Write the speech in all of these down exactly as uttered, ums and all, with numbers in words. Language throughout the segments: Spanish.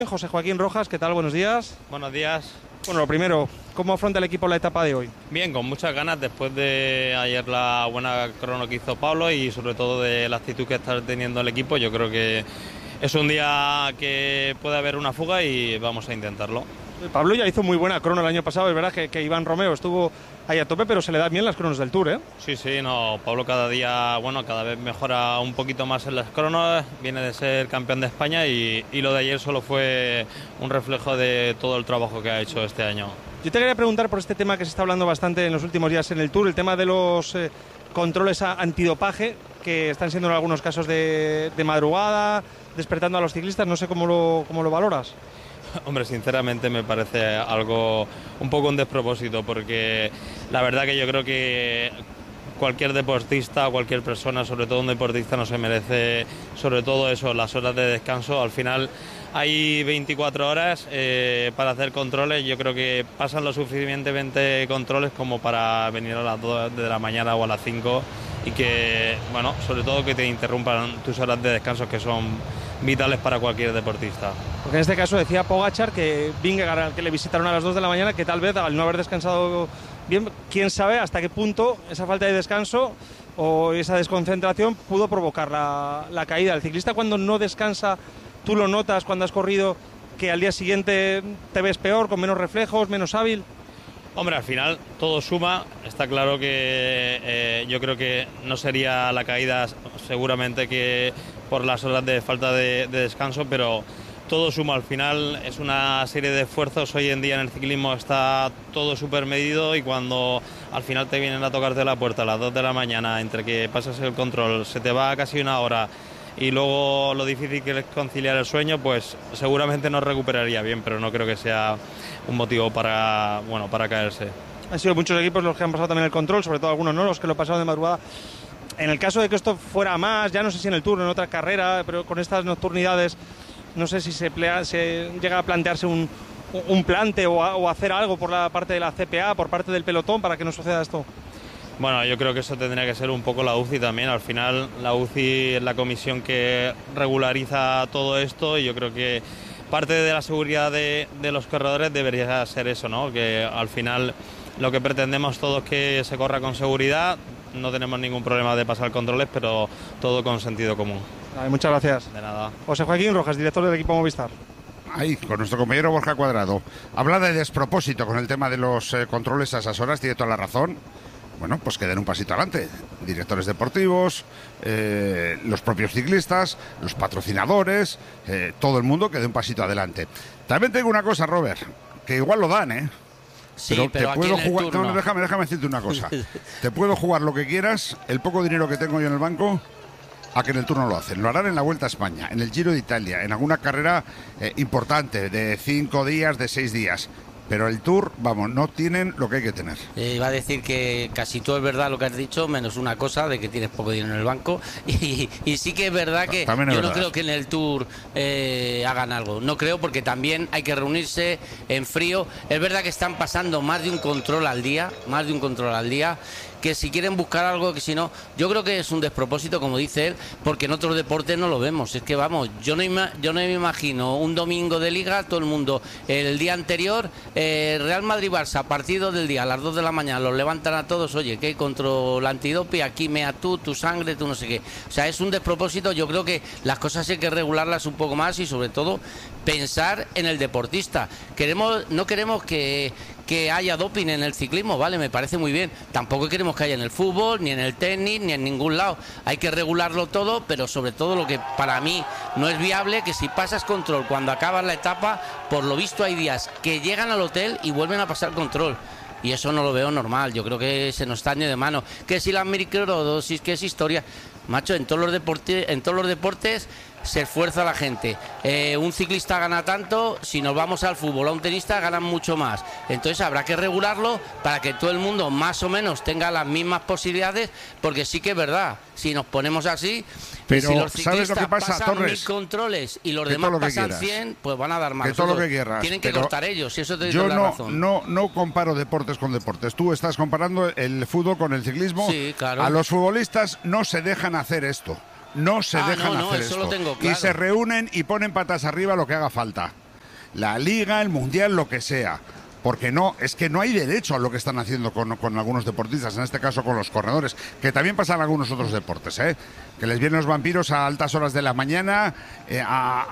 José Joaquín Rojas, ¿qué tal? Buenos días. Buenos días. Bueno, lo primero, ¿cómo afronta el equipo la etapa de hoy? Bien, con muchas ganas después de ayer la buena crono que hizo Pablo y sobre todo de la actitud que está teniendo el equipo. Yo creo que es un día que puede haber una fuga y vamos a intentarlo. Pablo ya hizo muy buena crono el año pasado, es verdad que, que Iván Romeo estuvo ahí a tope, pero se le dan bien las cronos del Tour, ¿eh? Sí, sí, no, Pablo cada día, bueno, cada vez mejora un poquito más en las cronos, viene de ser campeón de España y, y lo de ayer solo fue un reflejo de todo el trabajo que ha hecho este año. Yo te quería preguntar por este tema que se está hablando bastante en los últimos días en el Tour, el tema de los eh, controles a antidopaje, que están siendo en algunos casos de, de madrugada, despertando a los ciclistas, no sé cómo lo, cómo lo valoras. Hombre, sinceramente me parece algo un poco un despropósito, porque la verdad que yo creo que cualquier deportista, cualquier persona, sobre todo un deportista, no se merece, sobre todo eso, las horas de descanso. Al final hay veinticuatro horas eh, para hacer controles. Yo creo que pasan lo suficientemente controles como para venir a las dos de la mañana o a las cinco y que, bueno, sobre todo que te interrumpan tus horas de descanso, que son vitales para cualquier deportista. Porque en este caso decía Pogačar que Vingegaard, que le visitaron a las dos de la mañana, que tal vez al no haber descansado bien, quién sabe hasta qué punto esa falta de descanso o esa desconcentración pudo provocar la, la caída. El ciclista, cuando no descansa, tú lo notas cuando has corrido, que al día siguiente te ves peor, con menos reflejos, menos hábil. Hombre, al final todo suma. Está claro que eh, yo creo que no sería la caída seguramente que por las horas de falta de, de descanso, pero todo suma. Al final es una serie de esfuerzos. Hoy en día en el ciclismo está todo súper medido y cuando al final te vienen a tocarte la puerta a las dos de la mañana, entre que pasas el control, se te va casi una hora y luego lo difícil que es conciliar el sueño, pues seguramente no recuperaría bien, pero no creo que sea un motivo para, bueno, para caerse. Han sido muchos equipos los que han pasado también el control, sobre todo algunos no, los que lo pasaron de madrugada. En el caso de que esto fuera más, ya no sé si en el Tour, en otra carrera, pero con estas nocturnidades, no sé si se, plea, se llega a plantearse un, un plante o, a, o hacer algo por la parte de la C P A, por parte del pelotón, para que no suceda esto. Bueno, yo creo que eso tendría que ser un poco la U C I también. Al final la U C I es la comisión que regulariza todo esto y yo creo que parte de la seguridad de, de los corredores debería ser eso, ¿no? Que al final lo que pretendemos todos es que se corra con seguridad. No tenemos ningún problema de pasar controles, pero todo con sentido común. Vale, muchas gracias. De nada. José Joaquín Rojas, director del equipo Movistar. Ahí, con nuestro compañero Borja Cuadrado. Habla de despropósito con el tema de los eh, controles a esas horas, tiene toda la razón. Bueno, pues que den un pasito adelante. Directores deportivos, eh, los propios ciclistas, los patrocinadores, eh, todo el mundo que dé un pasito adelante. También tengo una cosa, Robert, que igual lo dan, ¿eh? Sí, pero, pero te aquí puedo en el jugar. turno. No, déjame, déjame decirte una cosa. Te puedo jugar lo que quieras, el poco dinero que tengo yo en el banco, a que en el Tour no lo hacen. Lo harán en la Vuelta a España, en el Giro de Italia, en alguna carrera eh, importante de cinco días, de seis días. Pero el Tour, vamos, no tienen lo que hay que tener. Eh, iba a decir que casi todo es verdad lo que has dicho, menos una cosa, de que tienes poco dinero en el banco. Y, y sí que es verdad que También es yo verdad. no creo que en el Tour eh, hagan algo. No creo, porque también hay que reunirse en frío. Es verdad que están pasando más de un control al día, más de un control al día, que si quieren buscar algo, que si no, yo creo que es un despropósito, como dice él, porque en otros deportes no lo vemos. Es que vamos, yo no, ima- yo no me imagino un domingo de liga, todo el mundo, el día anterior, eh, Real Madrid-Barça, partido del día, a las dos de la mañana, los levantan a todos, oye, que hay control antidope, aquí mea tú, tu sangre, tú no sé qué. O sea, es un despropósito. Yo creo que las cosas hay que regularlas un poco más y sobre todo pensar en el deportista. Queremos, no queremos que... que haya doping en el ciclismo, vale, me parece muy bien. Tampoco queremos que haya en el fútbol, ni en el tenis, ni en ningún lado. Hay que regularlo todo, pero sobre todo lo que para mí no es viable, que si pasas control cuando acabas la etapa, por lo visto hay días que llegan al hotel y vuelven a pasar control. Y eso no lo veo normal. Yo creo que se nos está yendo de mano. Que si las microdosis, que es historia. Macho, en todos los deportes, en todos los deportes se esfuerza la gente. Eh, un ciclista gana tanto, si nos vamos al fútbol, a un tenista ganan mucho más. Entonces habrá que regularlo para que todo el mundo más o menos tenga las mismas posibilidades, porque sí que es verdad, si nos ponemos así, pero si los ¿sabes lo que pasa, pasan Torres? mil controles y los Que demás todo lo que pasan quieras. cien, pues van a dar más. Que todo lo que quieras. Tienen que pero cortar ellos, y eso te doy yo la no, razón. no, no comparo deportes con deportes. Tú estás comparando el fútbol con el ciclismo. Sí, claro. A los futbolistas no se dejan hacer esto. No se Ah, dejan no, no, hacer eso esto. lo tengo Y claro. se reúnen y ponen patas arriba lo que haga falta. la Liga, el Mundial, lo que sea. Porque no, es que no hay derecho a lo que están haciendo con, con algunos deportistas, en este caso con los corredores, que también pasa en algunos otros deportes, ¿eh? Que les vienen los vampiros a altas horas de la mañana eh,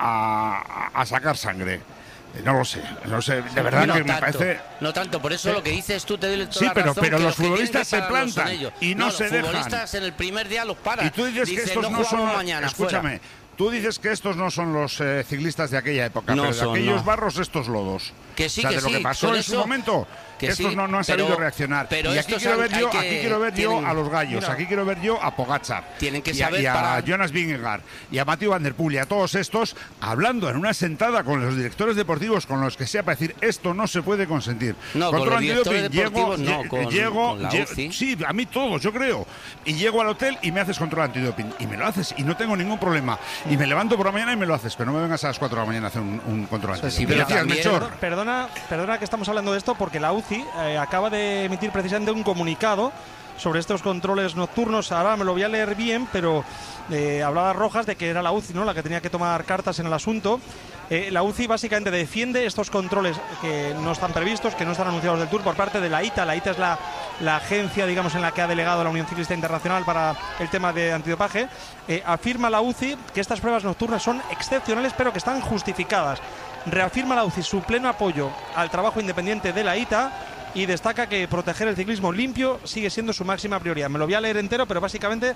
a, a, a sacar sangre. No lo sé, no sé, de verdad no que tanto, me parece... No tanto, por eso lo que dices tú te doy toda sí, la pero, razón, pero que los que futbolistas se plantan y no, no se los dejan. Los futbolistas en el primer día los paran. Y tú dices Dicen, que estos no, no son... mañana, Escúchame, fuera. tú dices que estos no son los eh, ciclistas de aquella época, No pero de son, aquellos no. barros, estos lodos. Que sí, o sea, que de lo sí, que pasó por en eso, su momento, que estos sí, no, no han pero- sabido reaccionar. pero Y aquí estos quiero, han- ver hay yo, que- aquí quiero ver yo tienen- a los gallos, mira. aquí quiero ver yo a Pogačar. Tienen que y a, saber y a parar. Jonas Vingegaard y a Mathieu Van Der Poel y a todos estos hablando en una sentada con los directores deportivos, con los que sea, para decir esto no se puede consentir. No, con Control los directores antidoping, deportivos llego, no, lle- con- llego, con la lle- U C I. sí, a mí todos, yo creo. Y llego al hotel y me haces control antidoping. Y me lo haces y no tengo ningún problema. Y me levanto por la mañana y me lo haces, pero no me vengas a las cuatro de la mañana a hacer un, un control antidoping. sí, ¿Qué pero decías, también- Melchor? Perdona, perdona que estamos hablando de esto porque la U C I eh, acaba de emitir precisamente un comunicado sobre estos controles nocturnos. Ahora me lo voy a leer bien, pero eh, hablaba Rojas de que era la U C I, ¿no?, la que tenía que tomar cartas en el asunto. Eh, la U C I básicamente defiende estos controles que no están previstos, que no están anunciados del Tour por parte de la I T A. La I T A es la, la agencia, digamos, en la que ha delegado la Unión Ciclista Internacional para el tema de antidopaje. Eh, afirma la U C I que estas pruebas nocturnas son excepcionales, pero que están justificadas. Reafirma la U C I su pleno apoyo al trabajo independiente de la I T A y destaca que proteger el ciclismo limpio sigue siendo su máxima prioridad. Me lo voy a leer entero, pero básicamente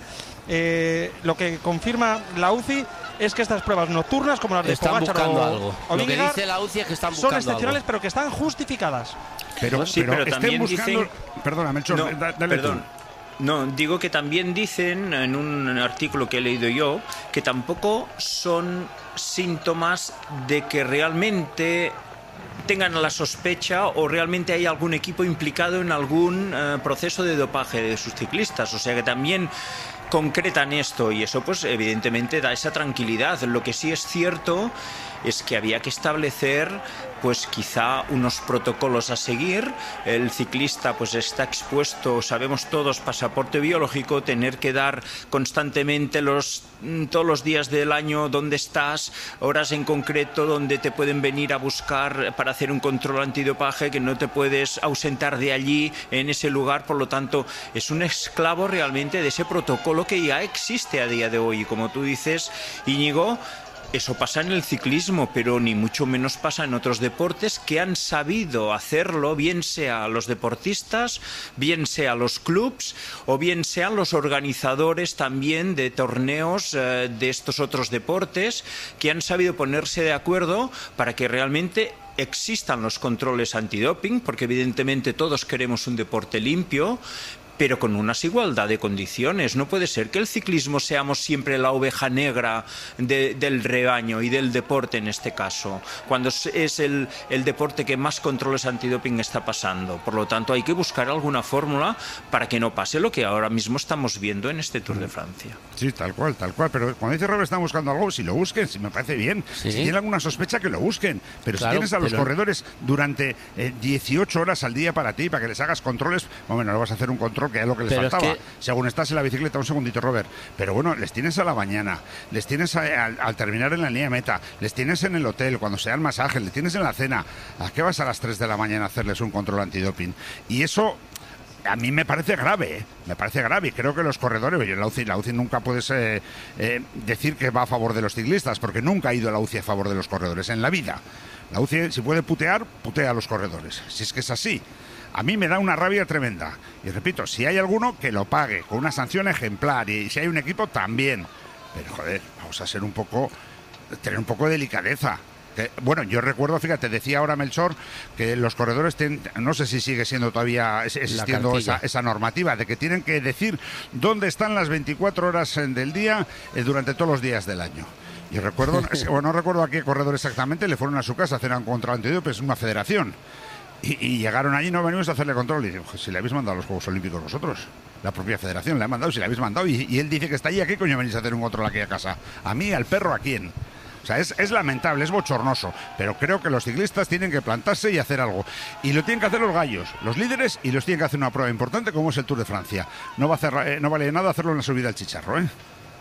eh, lo que confirma la U C I es que estas pruebas nocturnas, como las de Están Pogačar buscando o, algo. o Lo que Vingegaard, dice la U C I es que están son buscando excepcionales, algo. pero que están justificadas. Pero, Sí, pero pero estén también buscando... dicen- Perdona, Melchor, No, da- dale perdón. tú. No, digo que también dicen en un artículo que he leído yo que tampoco son síntomas de que realmente tengan la sospecha o realmente hay algún equipo implicado en algún eh, proceso de dopaje de sus ciclistas. O sea que también concretan esto y eso pues evidentemente da esa tranquilidad. Lo que sí es cierto es que había que establecer pues quizá unos protocolos a seguir. El ciclista pues está expuesto, sabemos todos, pasaporte biológico, tener que dar constantemente los todos los días del año dónde estás, horas en concreto donde te pueden venir a buscar para hacer un control antidopaje, que no te puedes ausentar de allí en ese lugar. Por lo tanto, es un esclavo realmente de ese protocolo que ya existe a día de hoy. Y como tú dices, Íñigo, eso pasa en el ciclismo, pero ni mucho menos pasa en otros deportes que han sabido hacerlo, bien sea los deportistas, bien sea los clubs o bien sean los organizadores también de torneos eh, de estos otros deportes, que han sabido ponerse de acuerdo para que realmente existan los controles antidoping, porque evidentemente todos queremos un deporte limpio, pero con unas igualdad de condiciones. No puede ser que el ciclismo seamos siempre la oveja negra de, del rebaño y del deporte en este caso, cuando es el, el deporte que más controles antidoping está pasando. Por lo tanto, hay que buscar alguna fórmula para que no pase lo que ahora mismo estamos viendo en este Tour de Francia. Sí, tal cual, tal cual. Pero cuando dice Robert, están buscando algo, si lo busquen, si me parece bien. Sí. Si tienen alguna sospecha, que lo busquen. Pero Claro, si tienes a los pero- corredores durante eh, dieciocho horas al día para ti, para que les hagas controles, bueno, no vas a hacer un control que es lo que les Pero es faltaba. que- Según estás en la bicicleta, un segundito, Robert. Pero bueno, les tienes a la mañana, les tienes a- al, al terminar en la línea meta, les tienes en el hotel, cuando sea el masaje, les tienes en la cena. ¿A qué vas a las tres de la mañana a hacerles un control antidoping? Y eso... A mí me parece grave, ¿eh? me parece grave. Y creo que los corredores, oye, la U C I, la U C I nunca puedes eh, eh, decir que va a favor de los ciclistas, porque nunca ha ido la U C I a favor de los corredores en la vida. La U C I, si puede putear, putea a los corredores. Si es que es así. A mí me da una rabia tremenda. Y repito, si hay alguno, que lo pague, con una sanción ejemplar. Y si hay un equipo, también. Pero, joder, vamos a ser un poco... tener un poco de delicadeza. Que, bueno, yo recuerdo, fíjate, decía ahora Melchor que los corredores, ten, no sé si sigue siendo todavía existiendo esa, esa normativa, de que tienen que decir dónde están las veinticuatro horas del día eh, durante todos los días del año. Y recuerdo, bueno, no recuerdo a qué corredor exactamente, le fueron a su casa a hacer un control antidoping, es una federación. Y, y llegaron allí, no venimos a hacerle control. Y digo, si le habéis mandado a los Juegos Olímpicos vosotros, la propia federación le ha mandado, si le habéis mandado. Y, y él dice que está allí, ¿a qué coño venís a hacer un control aquí a casa? ¿A mí, al perro, a quién? O sea, es, es lamentable, es bochornoso, pero creo que los ciclistas tienen que plantarse y hacer algo. Y lo tienen que hacer los gallos, los líderes, y los tienen que hacer una prueba importante como es el Tour de Francia. No va a hacer, eh, no vale nada hacerlo en la subida al Chicharro, ¿eh?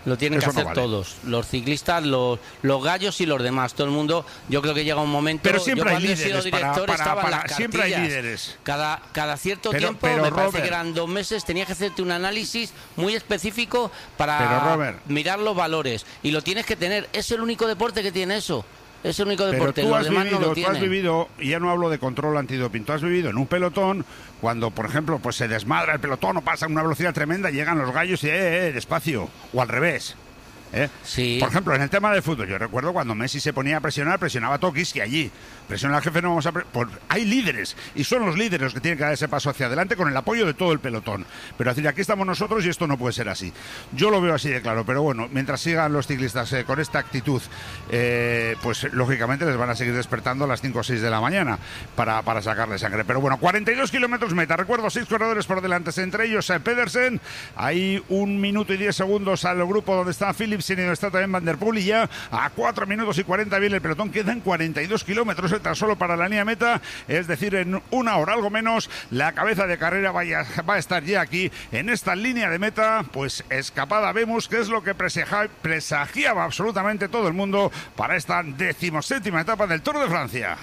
Lo tienen Eso que hacer no vale. todos, los ciclistas, los, los gallos y los demás. Todo el mundo, yo creo que llega un momento... Pero siempre yo hay cuando he líderes sido para- director para- estaban para- las siempre hay cartillas. líderes. Cada, cada cierto Pero- tiempo, pero, me parece Robert- que eran dos meses, tenías que hacerte un análisis muy específico para Pero, Robert- mirar los valores. Y lo tienes que tener. Es el único deporte que tiene eso. Es el único Pero deporte, tú los has, demás vivido, no lo tú has tienen. vivido, y ya no hablo de control antidoping, tú has vivido en un pelotón cuando, por ejemplo, pues se desmadra el pelotón o pasa a una velocidad tremenda, llegan los gallos y, eh, eh, despacio, o al revés. ¿eh? Sí. Por ejemplo, en el tema del fútbol, yo recuerdo cuando Messi se ponía a presionar, presionaba a Tokis, que allí presiona al jefe, no vamos a... pre- por- hay líderes, y son los líderes los que tienen que dar ese paso hacia adelante con el apoyo de todo el pelotón. Pero decir, aquí estamos nosotros y esto no puede ser así. Yo lo veo así de claro, pero bueno, mientras sigan los ciclistas eh, con esta actitud, eh, pues lógicamente les van a seguir despertando a las cinco o seis de la mañana para, para sacarle sangre. Pero bueno, cuarenta y dos kilómetros meta, recuerdo, seis corredores por delante, entre ellos eh, Pedersen, hay un minuto y diez segundos al grupo donde está Philipsen y donde está también Van der Poel, y ya a cuatro minutos y cuarenta viene el pelotón, quedan cuarenta y dos kilómetros tan solo para la línea meta, es decir, en una hora algo menos, la cabeza de carrera vaya, va a estar ya aquí en esta línea de meta, pues escapada vemos que es lo que presagia- presagiaba absolutamente todo el mundo para esta decimoséptima etapa del Tour de Francia.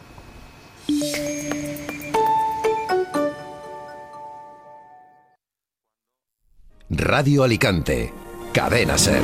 Radio Alicante, Cadena SER.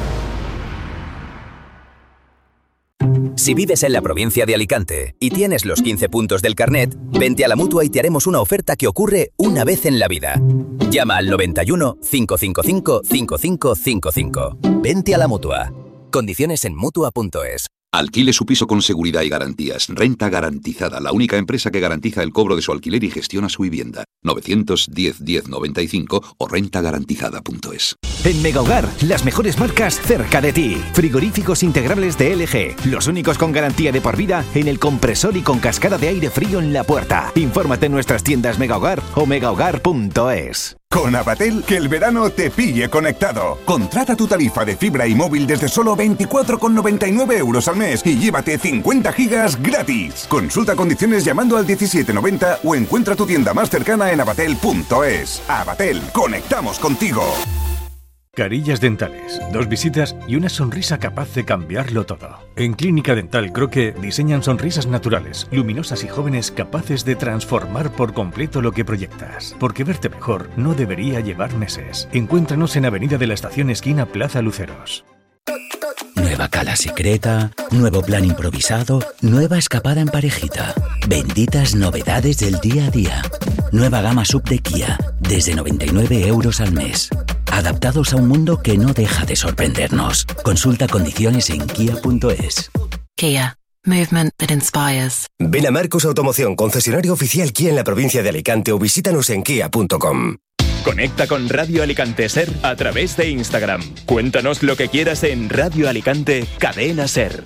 Si vives en la provincia de Alicante y tienes los quince puntos del carnet, vente a la Mutua y te haremos una oferta que ocurre una vez en la vida. Llama al noventa y uno, cinco cinco cinco, cinco cinco cinco cinco. Vente a la Mutua. Condiciones en Mutua punto es. Alquile su piso con seguridad y garantías. Renta Garantizada, la única empresa que garantiza el cobro de su alquiler y gestiona su vivienda. novecientos diez, diez noventa y cinco o renta garantizada punto es. En Megahogar, las mejores marcas cerca de ti. Frigoríficos integrables de L G, los únicos con garantía de por vida en el compresor y con cascada de aire frío en la puerta. Infórmate en nuestras tiendas Megahogar o megahogar punto es. Con Avatel, que el verano te pille conectado. Contrata tu tarifa de fibra y móvil desde solo veinticuatro con noventa y nueve euros al mes y llévate cincuenta gigas gratis. Consulta condiciones llamando al diecisiete noventa o encuentra tu tienda más cercana en avatel punto es. Avatel, conectamos contigo. Carillas dentales, dos visitas y una sonrisa capaz de cambiarlo todo. En Clínica Dental Croque diseñan sonrisas naturales, luminosas y jóvenes capaces de transformar por completo lo que proyectas. Porque verte mejor no debería llevar meses. Encuéntranos en Avenida de la Estación esquina Plaza Luceros. Nueva cala secreta, nuevo plan improvisado, nueva escapada en parejita. Benditas novedades del día a día. Nueva gama sub de Kia, desde noventa y nueve euros al mes. Adaptados a un mundo que no deja de sorprendernos. Consulta condiciones en kia punto es. Kia. Movement that inspires. Ven a Marcos Automoción, concesionario oficial Kia en la provincia de Alicante, o visítanos en kia punto com. Conecta con Radio Alicante SER a través de Instagram. Cuéntanos lo que quieras en Radio Alicante Cadena SER.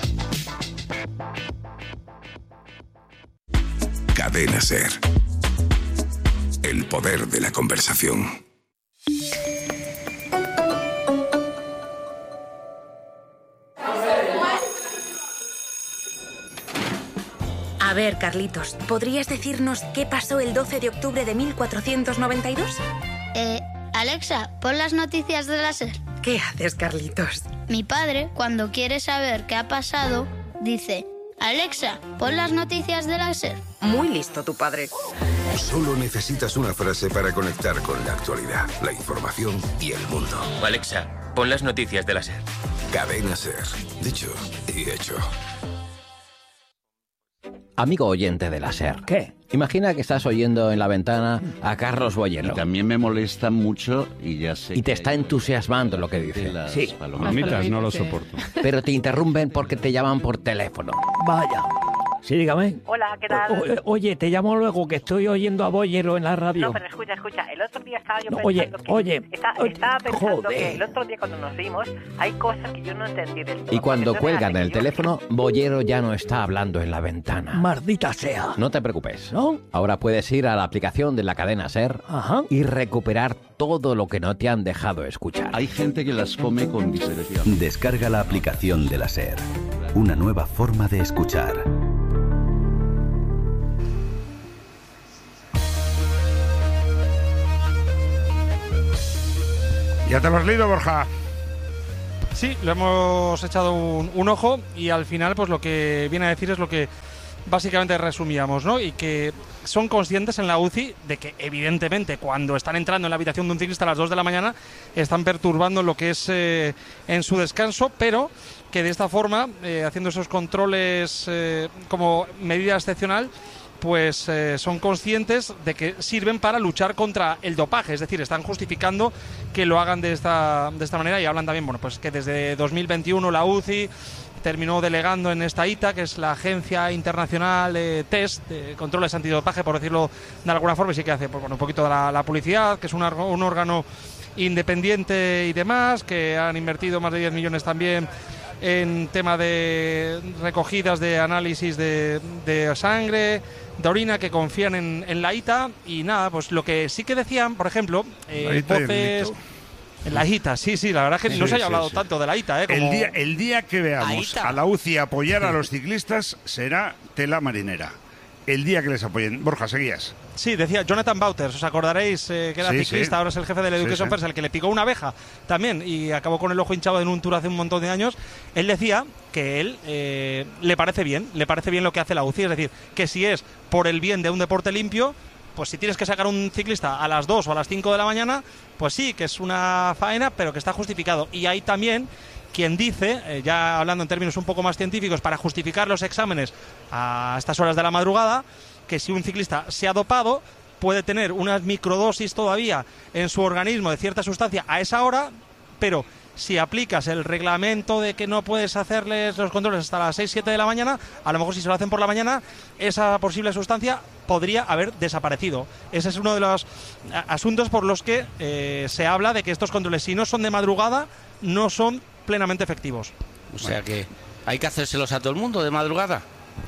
Cadena SER. El poder de la conversación. A ver, Carlitos, ¿podrías decirnos qué pasó el doce de octubre de mil cuatrocientos noventa y dos? Eh, Alexa, pon las noticias de la SER. ¿Qué haces, Carlitos? Mi padre, cuando quiere saber qué ha pasado, dice: Alexa, pon las noticias de la SER. Muy listo tu padre. Solo necesitas una frase para conectar con la actualidad, la información y el mundo. Alexa, pon las noticias de la SER. Cadena SER. Dicho y hecho. Amigo oyente de la SER. ¿Qué? Imagina que estás oyendo en la ventana a Carlos Boyero. Y también me molesta mucho y ya sé. Y te está entusiasmando lo que dice. Las sí. palomitas no lo soporto. Pero te interrumpen porque te llaman por teléfono. Vaya. Sí, dígame. Hola, ¿qué tal? O, oye, te llamo luego, que estoy oyendo a Boyero en la radio. No, pero escucha, escucha. El otro día estaba yo no, pensando oye, que... Oye, está, oye, estaba pensando joder. que el otro día cuando nos vimos hay cosas que yo no entendí del todo. Y cuando cuelgan el yo... teléfono, Boyero ya no está hablando en la ventana. Maldita sea. No te preocupes. ¿No? Ahora puedes ir a la aplicación de la cadena SER Ajá. y recuperar todo lo que no te han dejado escuchar. Hay gente que las come con discreción. Descarga la aplicación de la SER. Una nueva forma de escuchar. ¿Ya te lo has leído, Borja? Sí, lo hemos echado un, un ojo y al final pues lo que viene a decir es lo que básicamente resumíamos, ¿no? Y que son conscientes en la U C I de que evidentemente cuando están entrando en la habitación de un ciclista a las dos de la mañana están perturbando lo que es eh, en su descanso, pero que de esta forma, eh, haciendo esos controles eh, como medida excepcional, pues eh, son conscientes de que sirven para luchar contra el dopaje, es decir, están justificando que lo hagan de esta, de esta manera y hablan también, bueno, pues que desde dos mil veintiuno la U C I terminó delegando en esta I T A, que es la Agencia Internacional de Test de Controles Antidopaje, por decirlo de alguna forma, y sí que hace pues, bueno, un poquito de la, la publicidad, que es un, un órgano independiente y demás, que han invertido más de diez millones también en tema de recogidas de análisis de, de sangre, de orina, que confían en, en la I T A. Y nada, pues lo que sí que decían, por ejemplo, eh, voces... En la I T A, sí, sí, la verdad es que sí, no se haya hablado sí, sí. tanto de la I T A. ¿eh? Como... El, día, el día que veamos a la U C I apoyar a los ciclistas será tela marinera. El día que les apoyen. Borja, seguías. Sí, decía Jonathan Wouters, os acordaréis eh, que era sí, ciclista, sí. ahora es el jefe del Education sí, First, sí. el que le picó una abeja también y acabó con el ojo hinchado en un tour hace un montón de años. Él decía que él eh, le parece bien, le parece bien lo que hace la U C I, es decir, que si es por el bien de un deporte limpio, pues si tienes que sacar un ciclista a las dos o a las cinco de la mañana, pues sí, que es una faena, pero que está justificado. Y hay también quien dice, eh, ya hablando en términos un poco más científicos, para justificar los exámenes a estas horas de la madrugada, que si un ciclista se ha dopado, puede tener unas microdosis todavía en su organismo de cierta sustancia a esa hora, pero si aplicas el reglamento de que no puedes hacerles los controles hasta las seis siete de la mañana, a lo mejor si se lo hacen por la mañana, esa posible sustancia podría haber desaparecido. Ese es uno de los asuntos por los que eh, se habla de que estos controles, si no son de madrugada, no son plenamente efectivos. O sea que hay que hacérselos a todo el mundo de madrugada.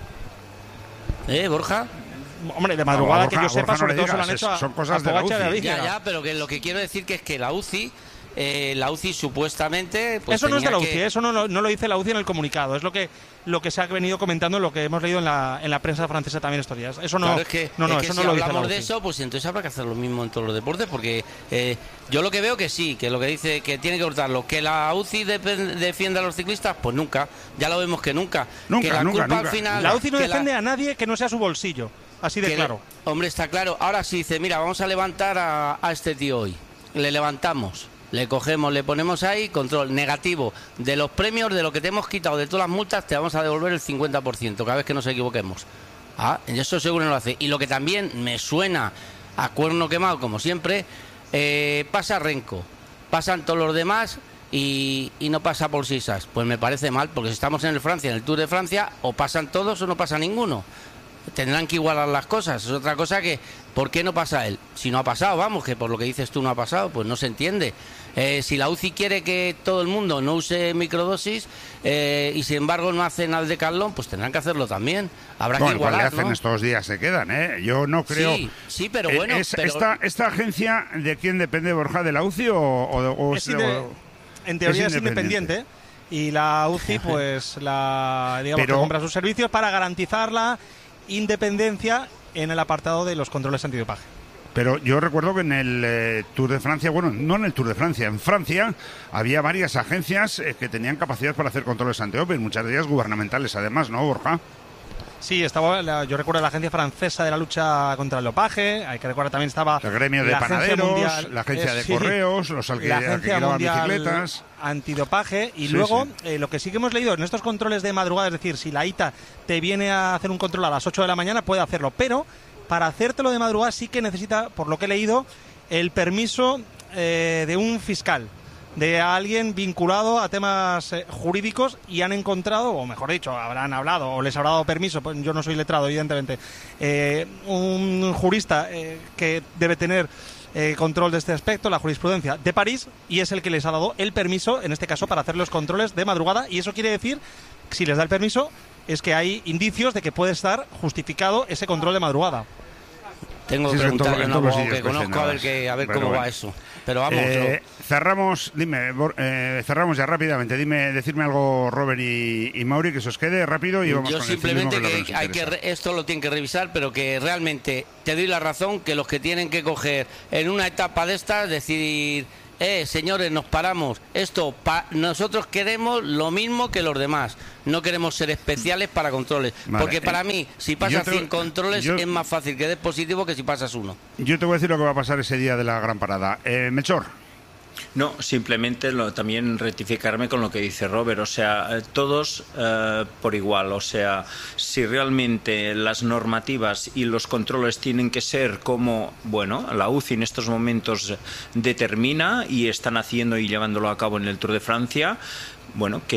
¿Eh, Borja? Hombre, de madrugada, no, Borja, que yo sepa, Borja, sobre no todo se lo han es, hecho a, son cosas a de la U C I. de ya, ya, pero que lo que quiero decir que es que la U C I, eh, la U C I supuestamente... Pues eso no es de la U C I, que... eso no, no, no lo dice la U C I en el comunicado, es lo que lo que se ha venido comentando, lo que hemos leído en la, en la prensa francesa también estos días. Eso no, claro, es que, no, no, es que eso si no lo dice la U C I. hablamos de eso, pues entonces habrá que hacer lo mismo en todos los deportes, porque eh, yo lo que veo que sí, que lo que dice que tiene que cortarlo, que la U C I defienda a los ciclistas, pues nunca, ya lo vemos que nunca. Nunca, que la nunca, culpa nunca. Al final, la U C I no defiende la... a nadie que no sea su bolsillo, así de que claro. Le... Hombre, está claro. Ahora sí dice, mira, vamos a levantar a, a este tío hoy. Le levantamos. Le cogemos, le ponemos ahí, control negativo. De los premios, de lo que te hemos quitado, de todas las multas, te vamos a devolver el cincuenta por ciento cada vez que nos equivoquemos. Ah, eso seguro no lo hace. Y lo que también me suena a cuerno quemado, como siempre, eh, pasa Renko. Pasan todos los demás y, y no pasa por Sisas. Pues me parece mal, porque si estamos en el Francia, en el Tour de Francia, o pasan todos o no pasa ninguno. Tendrán que igualar las cosas. Es otra cosa que, ¿por qué no pasa él? Si no ha pasado, vamos, que por lo que dices tú no ha pasado, pues no se entiende. Eh, si la U C I quiere que todo el mundo no use microdosis eh, y sin embargo no hacen al Decathlon, pues tendrán que hacerlo también. Habrá bueno, que igualar, le hacen ¿no? Estos días se quedan, ¿eh? Yo no creo... Sí, sí, pero bueno... Es, pero... Esta, ¿Esta agencia de quién depende, Borja? ¿De la U C I o...? o, o es inde... o en teoría es independiente. es independiente. Y la U C I, pues, la digamos pero... que compra sus servicios para garantizar la independencia en el apartado de los controles antidopaje. Pero yo recuerdo que en el eh, Tour de Francia, bueno, no en el Tour de Francia, en Francia había varias agencias eh, que tenían capacidad para hacer controles antidoping, muchas de ellas gubernamentales además, ¿no, Borja? Sí, estaba la, yo recuerdo la Agencia Francesa de la Lucha contra el Dopaje, hay que recordar también estaba... El gremio de la panaderos, mundial, la Agencia es, de sí, Correos, los la Agencia que Mundial bicicletas... Antidopaje, y sí, luego sí. Eh, lo que sí que hemos leído en estos controles de madrugada, es decir, si la I T A te viene a hacer un control a las ocho de la mañana, puede hacerlo, pero para hacértelo de madrugada sí que necesita, por lo que he leído, el permiso eh, de un fiscal, de alguien vinculado a temas eh, jurídicos, y han encontrado, o mejor dicho, habrán hablado o les habrá dado permiso, pues yo no soy letrado evidentemente, eh, un jurista eh, que debe tener eh, control de este aspecto, la jurisprudencia de París, y es el que les ha dado el permiso, en este caso, para hacer los controles de madrugada, y eso quiere decir, si les da el permiso, es que hay indicios de que puede estar justificado ese control de madrugada. Tengo que sí, preguntarle a un abogado que conozco a ver, que, a ver cómo bueno. va eso. Pero vamos. Eh, lo... Cerramos, dime, eh, cerramos ya rápidamente. Dime, decirme algo, Robert y, y Mauri, que se os quede rápido y vamos Yo con simplemente el que, que hay que esto lo tienen que revisar, pero que realmente te doy la razón que los que tienen que coger en una etapa de estas, decir eh, señores, nos paramos. Esto, pa nosotros queremos lo mismo que los demás. No queremos ser especiales para controles. Vale. Porque para mí, si pasas cien controles, yo, es más fácil que des positivo que si pasas uno. Yo te voy a decir lo que va a pasar ese día de la gran parada. Eh, Melchor. No, simplemente lo, también rectificarme con lo que dice Robert, o sea, todos eh, por igual, o sea, si realmente las normativas y los controles tienen que ser como, bueno, la U C I en estos momentos determina y están haciendo y llevándolo a cabo en el Tour de Francia, bueno, que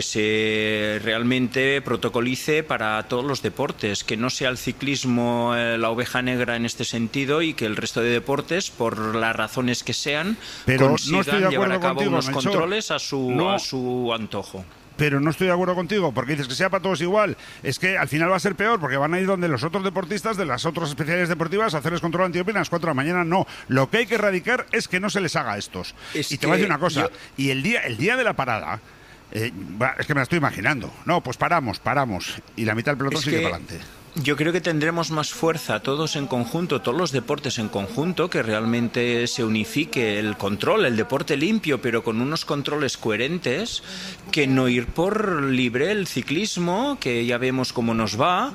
se realmente protocolice para todos los deportes, que no sea el ciclismo eh, la oveja negra en este sentido y que el resto de deportes, por las razones que sean, pero consigan no estoy de llevar a cabo contigo, unos Melchor. controles a su, no. a su antojo. Pero no estoy de acuerdo contigo, porque dices que sea para todos igual. Es que al final va a ser peor, porque van a ir donde los otros deportistas de las otras especialidades deportivas a hacerles control antidoping a las cuatro de la mañana. No, lo que hay que erradicar es que no se les haga a estos. Es y te voy a decir una cosa, yo... y el día, el día de la parada... Eh, es que me la estoy imaginando. No, pues paramos, paramos. Y la mitad del pelotón es sigue que... para adelante. Yo creo que tendremos más fuerza todos en conjunto, todos los deportes en conjunto, que realmente se unifique el control, el deporte limpio, pero con unos controles coherentes, que no ir por libre el ciclismo, que ya vemos cómo nos va,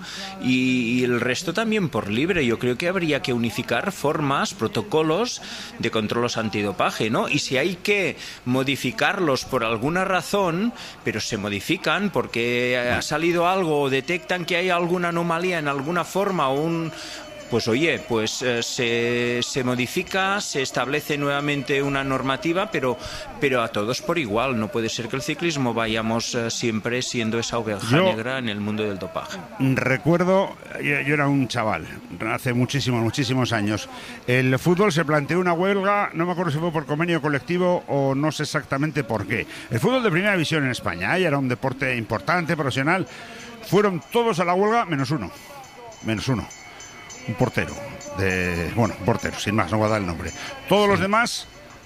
y, y el resto también por libre. Yo creo que habría que unificar formas, protocolos de controles antidopaje, ¿no? Y si hay que modificarlos por alguna razón, pero se modifican porque ha salido algo o detectan que hay alguna anomalía en alguna forma o un... Pues oye, pues eh, se, se modifica, se establece nuevamente una normativa, pero, pero a todos por igual. No puede ser que el ciclismo vayamos eh, siempre siendo esa oveja yo negra en el mundo del dopaje. Recuerdo, yo, yo era un chaval, hace muchísimos, muchísimos años. El fútbol se planteó una huelga, no me acuerdo si fue por convenio colectivo o no sé exactamente por qué. El fútbol de primera división en España, ¿eh? Era un deporte importante, profesional. Fueron todos a la huelga, menos uno. Menos uno. Un portero. De, bueno, un portero, sin más, no voy a dar el nombre. Todos sí. Los demás,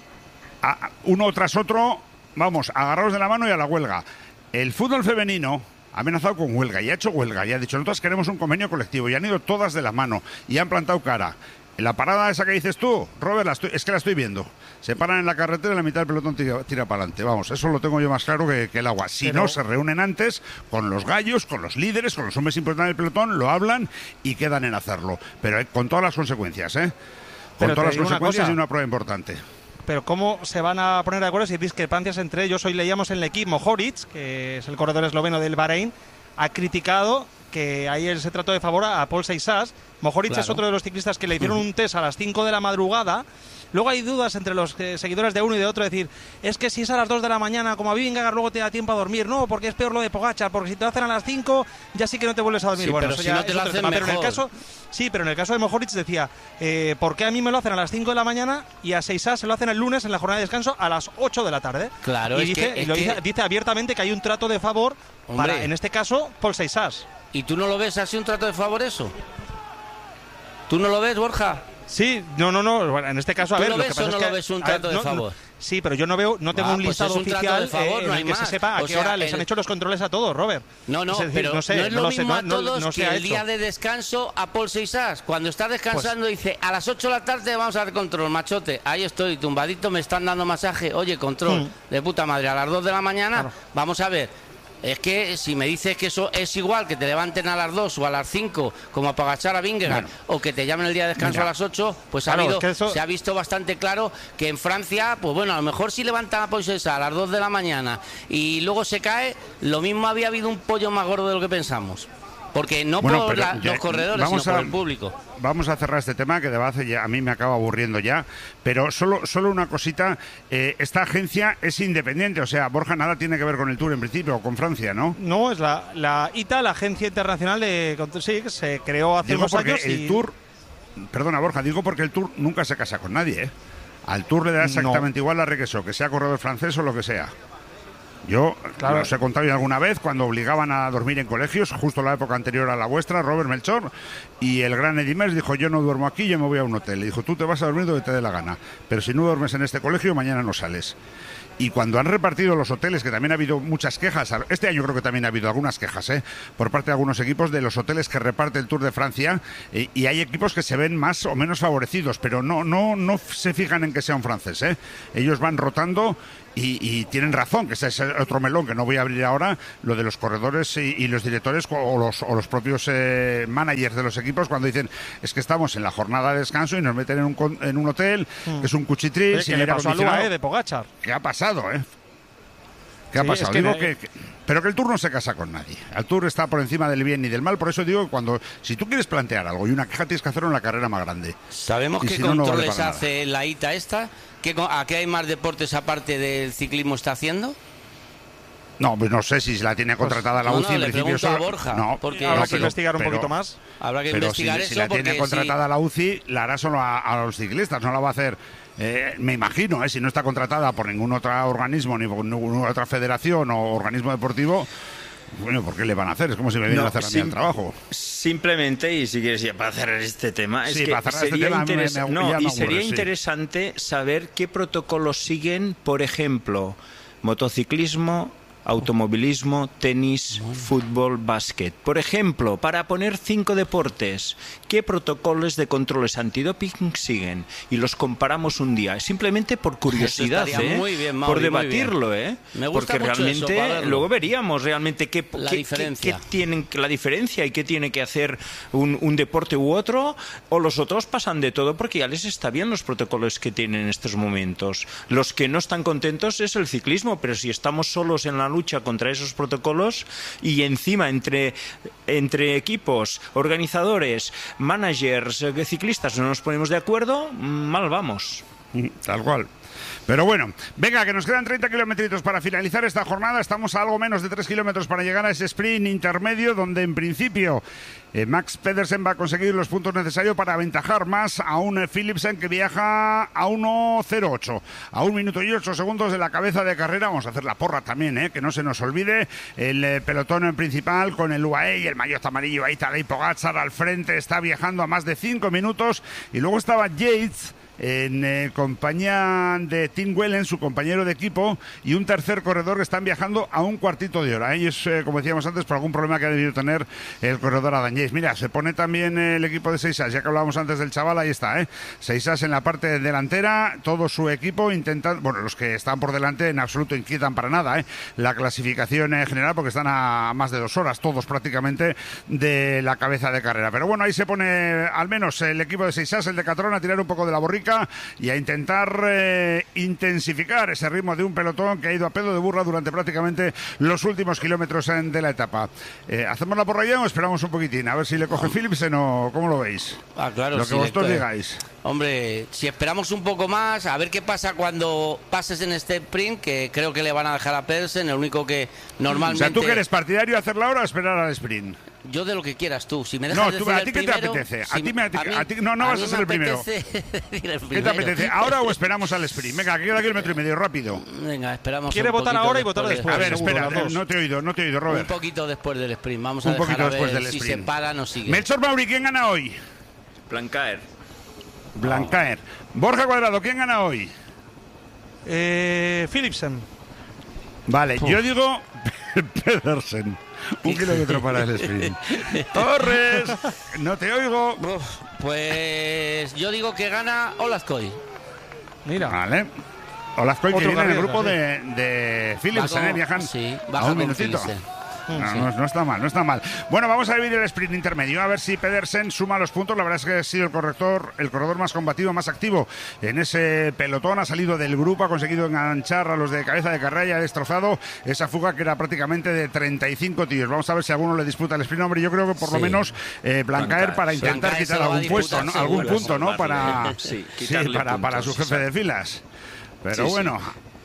a, uno tras otro, vamos, agarrados de la mano y a la huelga. El fútbol femenino ha amenazado con huelga y ha hecho huelga y ha dicho, nosotros queremos un convenio colectivo, y han ido todas de la mano y han plantado cara. En la parada esa que dices tú, Robert, la estoy, es que la estoy viendo. Se paran en la carretera y la mitad del pelotón tira, tira para adelante. Vamos, eso lo tengo yo más claro que, que el agua. Si Pero... no, se reúnen antes con los gallos, con los líderes, con los hombres importantes del pelotón, lo hablan y quedan en hacerlo. Pero con todas las consecuencias, ¿eh? Con Pero todas las una consecuencias cosa. Y una prueba importante. Pero ¿cómo se van a poner de acuerdo si hay discrepancias entre ellos? Hoy leíamos en el equipo Mohoric, que es el corredor esloveno del Bahrein, ha criticado que ahí se trató de favor a Paul Seixas. Mohoric claro. Es otro de los ciclistas que le hicieron un test a las cinco de la madrugada. Luego hay dudas entre los eh, seguidores de uno y de otro, decir, es que si es a las dos de la mañana, como a Vingegaard, luego te da tiempo a dormir. No, porque es peor lo de Pogačar, porque si te lo hacen a las cinco, ya sí que no te vuelves a dormir. Sí, bueno, pero eso si ya no te lo hacen tema. Pero en el mejor. caso, sí, pero en el caso de Mohoric decía, eh, ¿por qué a mí me lo hacen a las cinco de la mañana y a Seixas se lo hacen el lunes en la jornada de descanso a las ocho de la tarde? Claro, y es dice, que, y lo es dice, que... dice abiertamente que hay un trato de favor Hombre. para, en este caso, Paul Seixas. ¿Y tú no lo ves así un trato de favor eso? ¿Tú no lo ves, Borja? Sí, no, no, no. Bueno, en este caso, a ¿Tú ver, lo lo ves que pasa o no es que, lo ves un a ver, trato de no, favor? Sí, pero yo no veo, no tengo ah, un pues listado es un oficial de favor, eh, no en hay el que más. se sepa a O qué sea, hora les el... han hecho los controles a todos, Robert. No, no, es decir, pero no, sé, no es lo no mismo sé, a no, todos no, no que el día de descanso a Paul Seixas. Cuando está descansando pues... dice, a las ocho de la tarde vamos a hacer control, machote. Ahí estoy, tumbadito, me están dando masaje. Oye, control, hmm. de puta madre. A las dos de la mañana, claro. Vamos a ver. Es que si me dices que eso es igual que te levanten a las dos o a las cinco como a Pogačar a Vingegaard bueno. O que te llamen el día de descanso Mira. A las ocho, pues claro, ha habido, es que eso... se ha visto bastante claro que en Francia, pues bueno, a lo mejor si levantan a Pogačar a las dos de la mañana y luego se cae, lo mismo había habido un pollo más gordo de lo que pensamos. Porque no bueno, por la, ya, los corredores, sino a, por el público. Vamos a cerrar este tema, que de base ya, a mí me acaba aburriendo ya. Pero solo, solo una cosita. Eh, esta agencia es independiente. O sea, Borja, nada tiene que ver con el Tour en principio, o con Francia, ¿no? No, es la, la I T A, la Agencia Internacional de... Sí, que se creó hace digo unos porque años el y... Tour... Perdona, Borja, digo porque el Tour nunca se casa con nadie, ¿eh? Al Tour le da exactamente no. igual la Requesó, que sea corredor francés o lo que sea. Yo Claro. os he contado ya alguna vez cuando obligaban a dormir en colegios, justo la época anterior a la vuestra, Robert Melchor, y el gran Eddie Merckx dijo, yo no duermo aquí, yo me voy a un hotel. Le dijo, tú te vas a dormir donde te dé la gana, pero si no duermes en este colegio, mañana no sales. Y cuando han repartido los hoteles, que también ha habido muchas quejas, este año creo que también ha habido algunas quejas, ¿eh? por parte de algunos equipos de los hoteles que reparte el Tour de Francia, eh, y hay equipos que se ven más o menos favorecidos, pero no, no, no se fijan en que sea un francés, ¿eh? Ellos van rotando. Y, y tienen razón, que ese es otro melón que no voy a abrir ahora, lo de los corredores y, y los directores o los, o los propios eh, managers de los equipos cuando dicen es que estamos en la jornada de descanso y nos meten en un, con- en un hotel Mm. que es un cuchitril Oye, sin que le aire pasó al U A E acondicionado. de Pogachar. ¿Qué ha pasado, eh? ¿Qué ha Sí, pasado? es que Digo me- que, que- pero que el Tour no se casa con nadie. El Tour está por encima del bien y del mal. Por eso digo que cuando si tú quieres plantear algo y una queja tienes que hacerlo en la carrera más grande. ¿Sabemos Y qué si no, no vale controles para nada. hace la I T A esta? ¿Qué, co- ¿A qué hay más deportes aparte del ciclismo está haciendo? No, pues no sé si la tiene contratada la no, U C I no, en le principio. pregunto a solo- Borja, no, porque- no, Habrá que pero- investigar un pero- poquito más. Habrá que pero investigar si, si eso la tiene porque contratada la U C I, la hará solo a, a los ciclistas, no la va a hacer, eh, me imagino, eh, si no está contratada por ningún otro organismo, ni por ninguna otra federación o organismo deportivo, bueno, ¿por qué le van a hacer? Es como si me vienen No, a hacer a mí sim- el trabajo. Simplemente, y si quieres ya para cerrar este tema, Sí, es que para cerrar este sería, tema, me- interesa- me- no, ya me y aburre, sería sí. interesante saber qué protocolos siguen, por ejemplo, motociclismo, automovilismo, tenis, fútbol, básquet. Por ejemplo, para poner cinco deportes, ¿qué protocolos de controles antidoping siguen? Y los comparamos un día, simplemente por curiosidad, estaría ¿eh? muy bien, Mauri, por muy debatirlo, bien. ¿eh? Me gusta Porque mucho eso, realmente para verlo. luego veríamos realmente qué, La qué- diferencia. qué- qué tienen la diferencia y qué tiene que hacer un, un deporte u otro, o los otros pasan de todo porque ya les está bien los protocolos que tienen en estos momentos. Los que no están contentos es el ciclismo, pero si estamos solos en la lucha contra esos protocolos y encima entre, entre equipos, organizadores, managers, eh, ciclistas no nos ponemos de acuerdo, mal vamos. Tal cual. Pero bueno, venga, que nos quedan treinta kilómetros para finalizar esta jornada. Estamos a algo menos de tres kilómetros para llegar a ese sprint intermedio, donde en principio eh, Max Pedersen va a conseguir los puntos necesarios para aventajar más a un eh, Philipsen que viaja a uno cero ocho, a un minuto y ocho segundos de la cabeza de carrera. Vamos a hacer la porra también, eh, que no se nos olvide. El eh, pelotón en principal con el U A E y el maillot amarillo. Ahí Tadej Pogačar al frente, está viajando a más de cinco minutos. Y luego estaba Yates en eh, compañía de Tim Wellen, su compañero de equipo, y un tercer corredor que están viajando a un cuartito de hora. Ellos, eh, como decíamos antes, por algún problema que ha debido tener el corredor Adam Yates. Mira, se pone también el equipo de Seisas, ya que hablábamos antes del chaval, ahí está, ¿eh? Seisas en la parte delantera, todo su equipo intentando, bueno, los que están por delante en absoluto inquietan para nada, ¿eh? La clasificación en general, porque están a más de dos horas, todos prácticamente, de la cabeza de carrera. Pero bueno, ahí se pone al menos el equipo de Seisas, el de Catrón, a tirar un poco de la borrica y a intentar eh, intensificar ese ritmo de un pelotón que ha ido a pedo de burra durante prácticamente los últimos kilómetros en- de la etapa. Eh, ¿Hacemos la porra ya o esperamos un poquitín? A ver si le coge Philipsen o cómo lo veis. Ah, claro. Lo que si le vosotros coge- digáis. Hombre, si esperamos un poco más, a ver qué pasa cuando pases en este sprint, que creo que le van a dejar a Pedersen, el único que normalmente... O sea, ¿tú que eres partidario de hacer la hora o esperar al sprint? Yo de lo que quieras tú. Si me dejas No, decir tú, ¿a el ti qué te primero, apetece? si ¿A ti me- a ti- mí- a ti- no, no a vas mí a ser me el primero. apetece decir el ¿Qué te primero. apetece? ¿Ahora o esperamos al sprint? Venga, que queda kilómetro y medio, rápido. Venga, esperamos Quiere un votar poquito ahora y votar de- después. A ver, seguro, espera, los dos. no te he oído, no te he oído, Un Robert. poquito después del sprint. Vamos a Un dejar poquito a después ver del si sprint. se paran o siguen. Melchor Mauri, ¿quién gana hoy? Blancaer. Blancaer. Borja Cuadrado, ¿quién gana hoy? Eh, Philipsen. Vale, Uf. yo digo Pedersen. Un kilómetro para el sprint. Torres, no te oigo. Uf, pues yo digo que gana Olazcoy. Mira. Vale. Olazcoy que Otro viene en el carril, grupo sí. de, de Philipsen, Va con- ¿eh? Viajan sí, a baja un con minutito. Philipsen. No, Sí. no, no está mal, no está mal. Bueno, vamos a vivir el sprint intermedio, a ver si Pedersen suma los puntos. La verdad es que ha sido el corrector, el corredor más combativo, más activo en ese pelotón. Ha salido del grupo, ha conseguido enganchar a los de cabeza de carrera y ha destrozado esa fuga que era prácticamente de treinta y cinco tíos. Vamos a ver si alguno le disputa el sprint. Hombre, yo creo que por lo Sí. menos eh, Blancaer para Sí. intentar Blancaer se quitar lo va a algún puesto, disputar ¿no? Algún seguro. punto, ¿no? Para, Sí, sí, quitarle para, para puntos, su jefe de exacto. filas. Pero Sí, sí. bueno,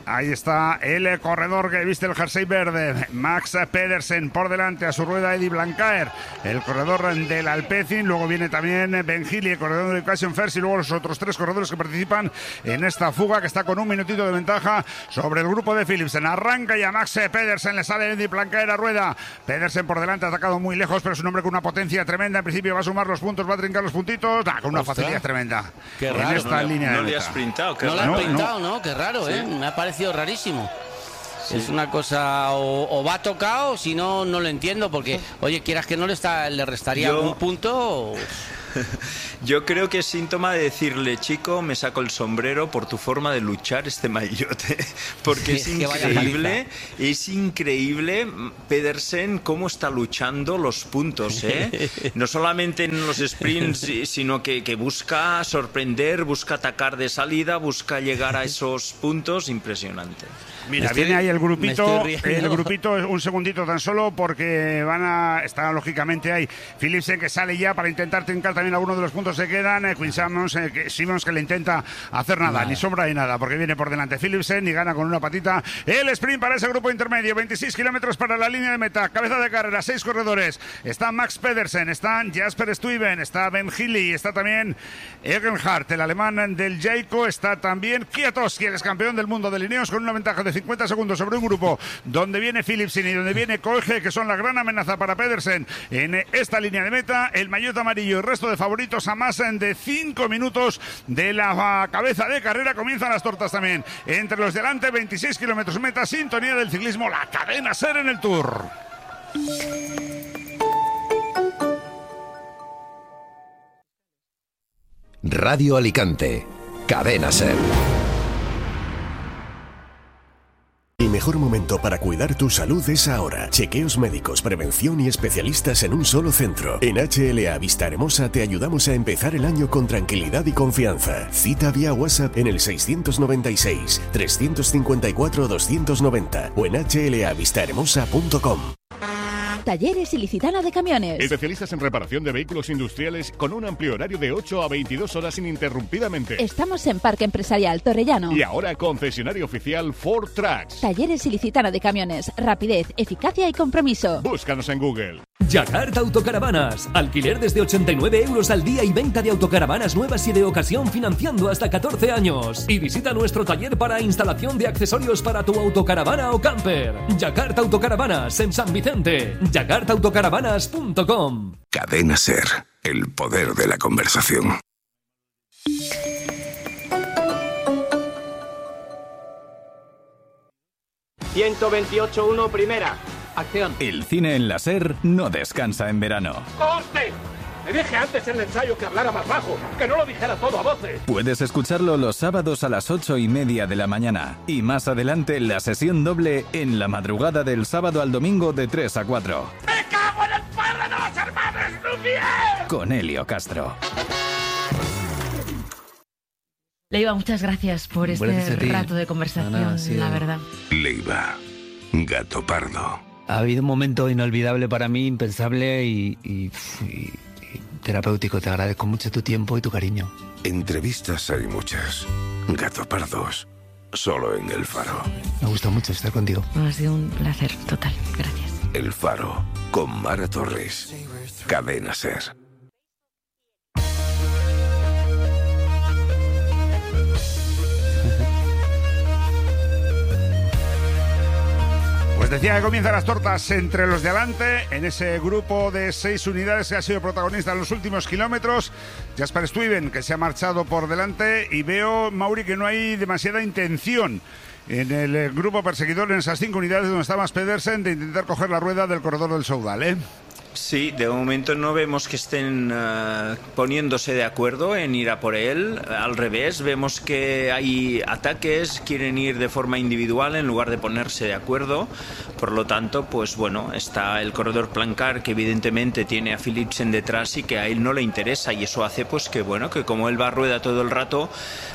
Ahí está el corredor que viste el jersey verde, Max Pedersen, por delante a su rueda Eddie Blancaer, el corredor del Alpecin. Luego viene también Ben Healy, el corredor de Occasion First, y luego los otros tres corredores que participan en esta fuga, que está con un minutito de ventaja sobre el grupo de Philipsen. Arranca y a Max Pedersen le sale Eddie Blancaer a rueda. Pedersen por delante, ha atacado muy lejos, pero es un hombre con una potencia tremenda. En principio va a sumar los puntos, va a trincar los puntitos, nah, con una Ostras. facilidad tremenda. Qué en raro. esta No, línea no de le meta. has sprintado. No lo No, has sprintado, no. ¿no? Qué raro, Sí. ¿eh? Me ha parecido rarísimo. Sí. Es una cosa, o, o va tocado, si no, no lo entiendo, porque, oye, quieras que no le, está, le restaría Yo- algún punto. O... Yo creo que es síntoma de decirle, chico, me saco el sombrero por tu forma de luchar este maillote. Porque es Sí, que vaya increíble, es increíble Pedersen cómo está luchando los puntos, ¿eh? No solamente en los sprints, sino que, que busca sorprender, busca atacar de salida, busca llegar a esos puntos, impresionante. Mira, estoy- viene ahí el me grupito, estoy riendo. el grupito, un segundito tan solo, porque van a estar lógicamente ahí Philipsen, que sale ya para intentar trincar también algunos de los puntos que quedan, eh, Quinn Simmons, eh, que, Simmons que le intenta hacer nada, Nada. ni sombra ni nada, porque viene por delante Philipsen y gana con una patita el sprint para ese grupo intermedio. veintiséis kilómetros para la línea de meta, cabeza de carrera, seis corredores, está Max Pedersen, están Jasper Stuyven, está Ben Healy, está también Egenhardt, el alemán del Jayco, está también Kwiatkowski, el ex campeón del mundo de Lineos, con una ventaja de cincuenta segundos sobre un grupo donde viene Philipsen y donde viene Koege, que son la gran amenaza para Pedersen en esta línea de meta. El maillot amarillo y el resto de favoritos a más de cinco minutos de la cabeza de carrera. Comienzan las tortas también entre los delante. Veintiséis kilómetros meta, sintonía del ciclismo, la cadena SER en el Tour. Radio Alicante, cadena SER. El mejor momento para cuidar tu salud es ahora. Chequeos médicos, prevención y especialistas en un solo centro. En H L A Vista Hermosa te ayudamos a empezar el año con tranquilidad y confianza. Cita vía WhatsApp en el seiscientos noventa y seis, trescientos cincuenta y cuatro, doscientos noventa o en h l a vista hermosa punto com. Talleres Ilicitana de Camiones. Especialistas en reparación de vehículos industriales con un amplio horario de ocho a veintidós horas ininterrumpidamente. Estamos en Parque Empresarial Torrellano. Y ahora concesionario oficial Ford Trucks. Talleres Ilicitana de Camiones. Rapidez, eficacia y compromiso. Búscanos en Google. Yakarta Autocaravanas. Alquiler desde ochenta y nueve euros al día y venta de autocaravanas nuevas y de ocasión financiando hasta catorce años. Y visita nuestro taller para instalación de accesorios para tu autocaravana o camper. Yakarta Autocaravanas en San Vicente. yakarta autocaravanas punto com. Cadena SER, el poder de la conversación. ciento veintiocho punto uno primera. Acción. El cine en la SER no descansa en verano. ¡Corte! Me dije antes en el ensayo que hablara más bajo, que no lo dijera todo a voces. Puedes escucharlo los sábados a las ocho y media de la mañana. Y más adelante la sesión doble en la madrugada del sábado al domingo de tres a cuatro. ¡Me cago en el padre de los hermanos Lumière! Con Helio Castro. Leiva, muchas gracias por este Gracias a ti. rato de conversación, Nada, sí, la no. verdad. Leiva, gato pardo. Ha habido un momento inolvidable para mí, impensable y, y- y- y terapéutico. Te agradezco mucho tu tiempo y tu cariño. Entrevistas hay muchas. Gato pardos, solo en El Faro. Me gusta mucho estar contigo. Ha sido un placer total. Gracias. El Faro, con Mara Torres. Cadena SER. Pues decía que comienzan las tortas entre los de adelante, en ese grupo de seis unidades que ha sido protagonista en los últimos kilómetros. Jasper Stuyven, que se ha marchado por delante, y veo, Mauri, que no hay demasiada intención en el eh, grupo perseguidor, en esas cinco unidades donde está Max Pedersen, de intentar coger la rueda del corredor del Soudal, ¿eh? Sí, de momento no vemos que estén uh, poniéndose de acuerdo en ir a por él. Al revés, vemos que hay ataques, quieren ir de forma individual en lugar de ponerse de acuerdo. Por lo tanto, pues bueno, está el corredor Plancard, que evidentemente tiene a Philipsen detrás y que a él no le interesa, y eso hace pues que bueno, que como él va a rueda todo el rato,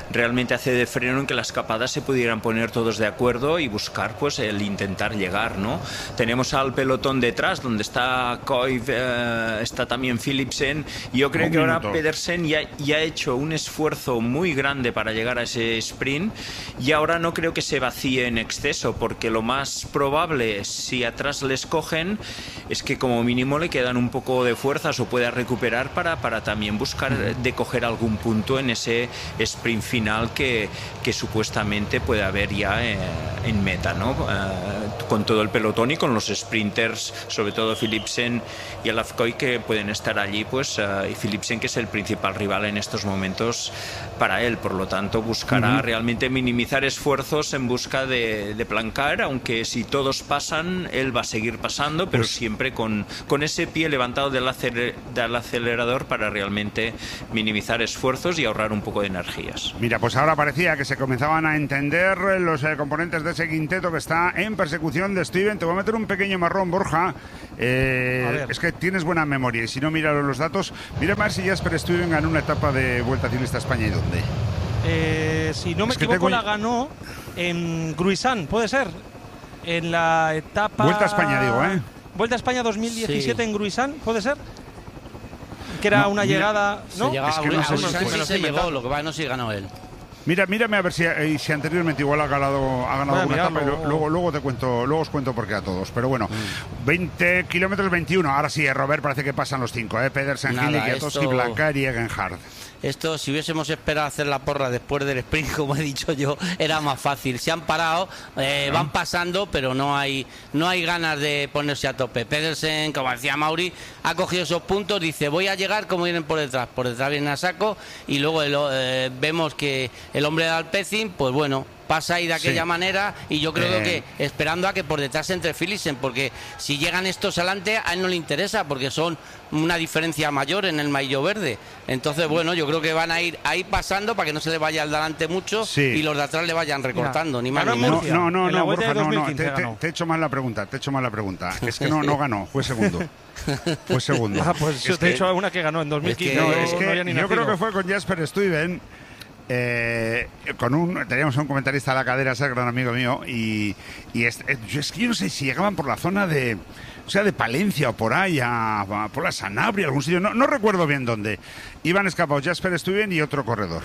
realmente hace de freno en que las escapadas se pudieran poner todos de acuerdo y buscar pues el intentar llegar, ¿no? Tenemos al pelotón detrás donde está Koiv, eh, está también Philipsen. Yo creo Un que ahora minuto. Pedersen ya, ya ha hecho un esfuerzo muy grande para llegar a ese sprint y ahora no creo que se vacíe en exceso, porque lo más probable, si atrás les cogen, es que como mínimo le quedan un poco de fuerzas o pueda recuperar para, para también buscar de coger algún punto en ese sprint final que, que supuestamente puede haber ya eh, en meta, ¿no? Eh, con todo el pelotón y con los sprinters, sobre todo Philipsen y Alafcoy, que pueden estar allí, pues, uh, y Philipsen, que es el principal rival en estos momentos para él, por lo tanto buscará Ujú. realmente minimizar esfuerzos en busca de, de plancar, aunque si todos pasan, él va a seguir pasando, pero Pues- siempre con, con ese pie levantado del, aceler- del acelerador para realmente minimizar esfuerzos y ahorrar un poco de energías. Mira, pues ahora parecía que se comenzaban a entender los eh, componentes de ese quinteto que está en persecución de Steven. Te voy a meter un pequeño marrón, Borja. Eh, A ver. es que tienes buena memoria y si no, mira los datos. Mira a ver si Jasper Steven ganó una etapa de Vuelta Ciclista a España y dónde. Eh, si no me Es que equivoco, tengo- la ganó en Gruisán, ¿puede ser? En la etapa... Vuelta a España, digo, ¿eh? Vuelta a España dos mil diecisiete Sí. en Gruisán, ¿puede ser? Que era No, una mira, llegada... Se ¿no? llegaba Es que a no sé Gruisán, si sí, me lo se estoy llegó, inventando. lo que va, no sé si ganó él. Mira, mírame a ver si, eh, si anteriormente igual ha ganado, ha ganado Voy a alguna etapa y mirarlo. lo- luego, luego te cuento, luego os cuento por qué a todos. Pero bueno, veinte kilómetros veintiuno. Ahora sí, eh, Robert, parece que pasan los cinco, ¿eh? Pedersen, Nada, Gili, Kiatowski, esto- Blancar y Egenhard. Esto, si hubiésemos esperado hacer la porra después del sprint, como he dicho yo, era más fácil. Se han parado, eh, van pasando, pero no hay no hay ganas de ponerse a tope. Pedersen, como decía Mauri, ha cogido esos puntos, dice, voy a llegar como vienen por detrás. Por detrás vienen a saco y luego el, eh, vemos que el hombre de Alpecin, pues bueno, pasa ahí de aquella Sí. manera y yo creo Eh. que esperando a que por detrás entre Philipsen, porque si llegan estos adelante a él no le interesa porque son una diferencia mayor en el maillot verde. Entonces, bueno, yo creo que van a ir ahí pasando para que no se le vaya al delante mucho Sí. y los de atrás le vayan recortando, ni más ganó ni en menos. Murcia. No, no, En la no, Vuelta Borja, de no, no, 2015 te, te- ganó. te he hecho mal la pregunta, te he hecho mal la pregunta. Es que no, no ganó, fue segundo. Fue segundo. Ah, pues yo Es te he que- dicho una que ganó en dos mil quince. Es que- No, Yo es que no había ni yo nacido. creo que fue con Jasper Stuyven. Eh, con un teníamos un comentarista a la cadera, ese gran amigo mío, y, y es, es- yo, es que yo no sé si llegaban por la zona de, o sea, de Palencia o por ahí, a, a- por la Sanabria, algún sitio, no, no recuerdo bien dónde. Iban escapados Jasper Stuyven y otro corredor.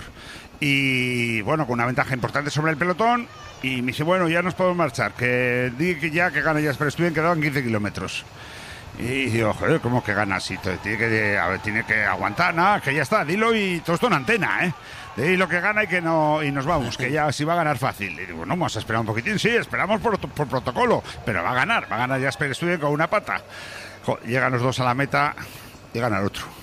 Y bueno, con una ventaja importante sobre el pelotón. Y me dice, bueno, ya nos podemos marchar, que di que ya que gana Jasper Stuyven, quedaban quince kilómetros. Y digo, joder, ¿cómo que gana así? Tiene que, a ver, tiene que aguantar, nada, que ya está, dilo y todo esto en antena, ¿eh? Di lo que gana y que no y nos vamos, que ya sí va a ganar fácil. Y digo, no, vamos a esperar un poquitín, sí, esperamos por, por protocolo, pero va a ganar, va a ganar Jasper Stuyven con una pata. Jo, llegan los dos a la meta y gana el otro.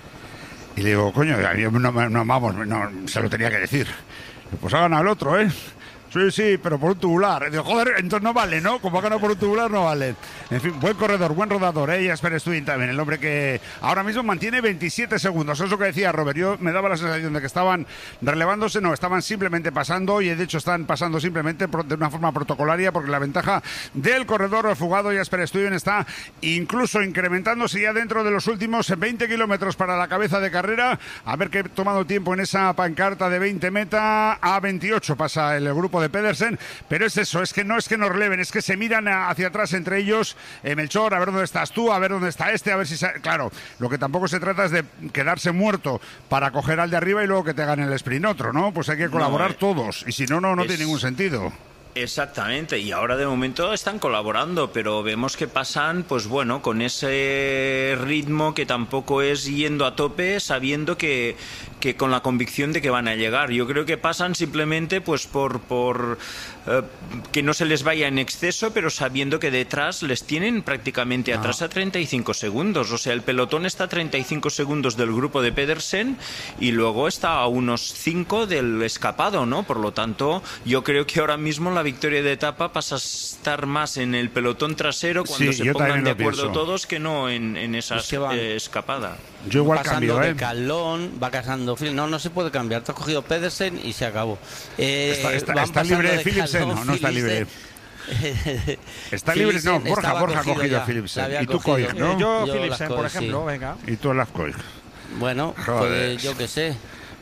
Y le digo, coño, yo no, no, vamos, no, se lo tenía que decir. Pues ha ganado el otro, ¿eh? Sí, sí, pero por un tubular. Digo, joder, entonces no vale, ¿no? Como ha ganado por un tubular, no vale. En fin, buen corredor, buen rodador, ¿eh? Y Jasper Stuyven también, el hombre que ahora mismo mantiene veintisiete segundos. Eso que decía Robert, yo me daba la sensación de que estaban relevándose, no, estaban simplemente pasando y de hecho están pasando simplemente pro- de una forma protocolaria porque la ventaja del corredor fugado Jasper Stuyven está incluso incrementándose ya dentro de los últimos veinte kilómetros para la cabeza de carrera. A ver qué he tomado tiempo en esa pancarta de veinte meta. A veintiocho pasa el grupo de Pedersen, pero es eso, es que no es que nos releven, es que se miran hacia atrás entre ellos. Eh, Melchor, a ver dónde estás tú, a ver dónde está este, a ver si... se- Claro, lo que tampoco se trata es de quedarse muerto para coger al de arriba y luego que te gane el sprint otro, ¿no? Pues hay que colaborar eh, todos, y si no, no, no es- tiene ningún sentido. Exactamente, y ahora de momento están colaborando, pero vemos que pasan, pues bueno, con ese ritmo que tampoco es yendo a tope, sabiendo que, que con la convicción de que van a llegar. Yo creo que pasan simplemente pues por, por eh, que no se les vaya en exceso, pero sabiendo que detrás les tienen prácticamente atrás a treinta y cinco segundos. O sea, el pelotón está a treinta y cinco segundos del grupo de Pedersen y luego está a unos cinco del escapado, ¿no? Por lo tanto, yo creo que ahora mismo la victoria de etapa pasa a estar más en el pelotón trasero cuando Sí, se yo pongan también de lo acuerdo pienso. todos que no en, en esa Es que van- eh, escapada. Yo igual pasando cambio, de ¿eh? Calón, va casando Phil. No, no se puede cambiar. Te has cogido Pedersen y se acabó. Eh, Está, está- van está pasando libre de Philipsen, Calón, ¿no? No está libre. Philipsen. Está libre, no, Philipsen Borja, estaba Borja ha cogido cogido ya, a Philipsen. la había Y tú cogido. Coig, ¿no? Eh, yo, Yo Philipsen, por las Coig, ejemplo, sí. venga. Y tú Olaf Coig. Bueno, Joder. pues yo qué sé.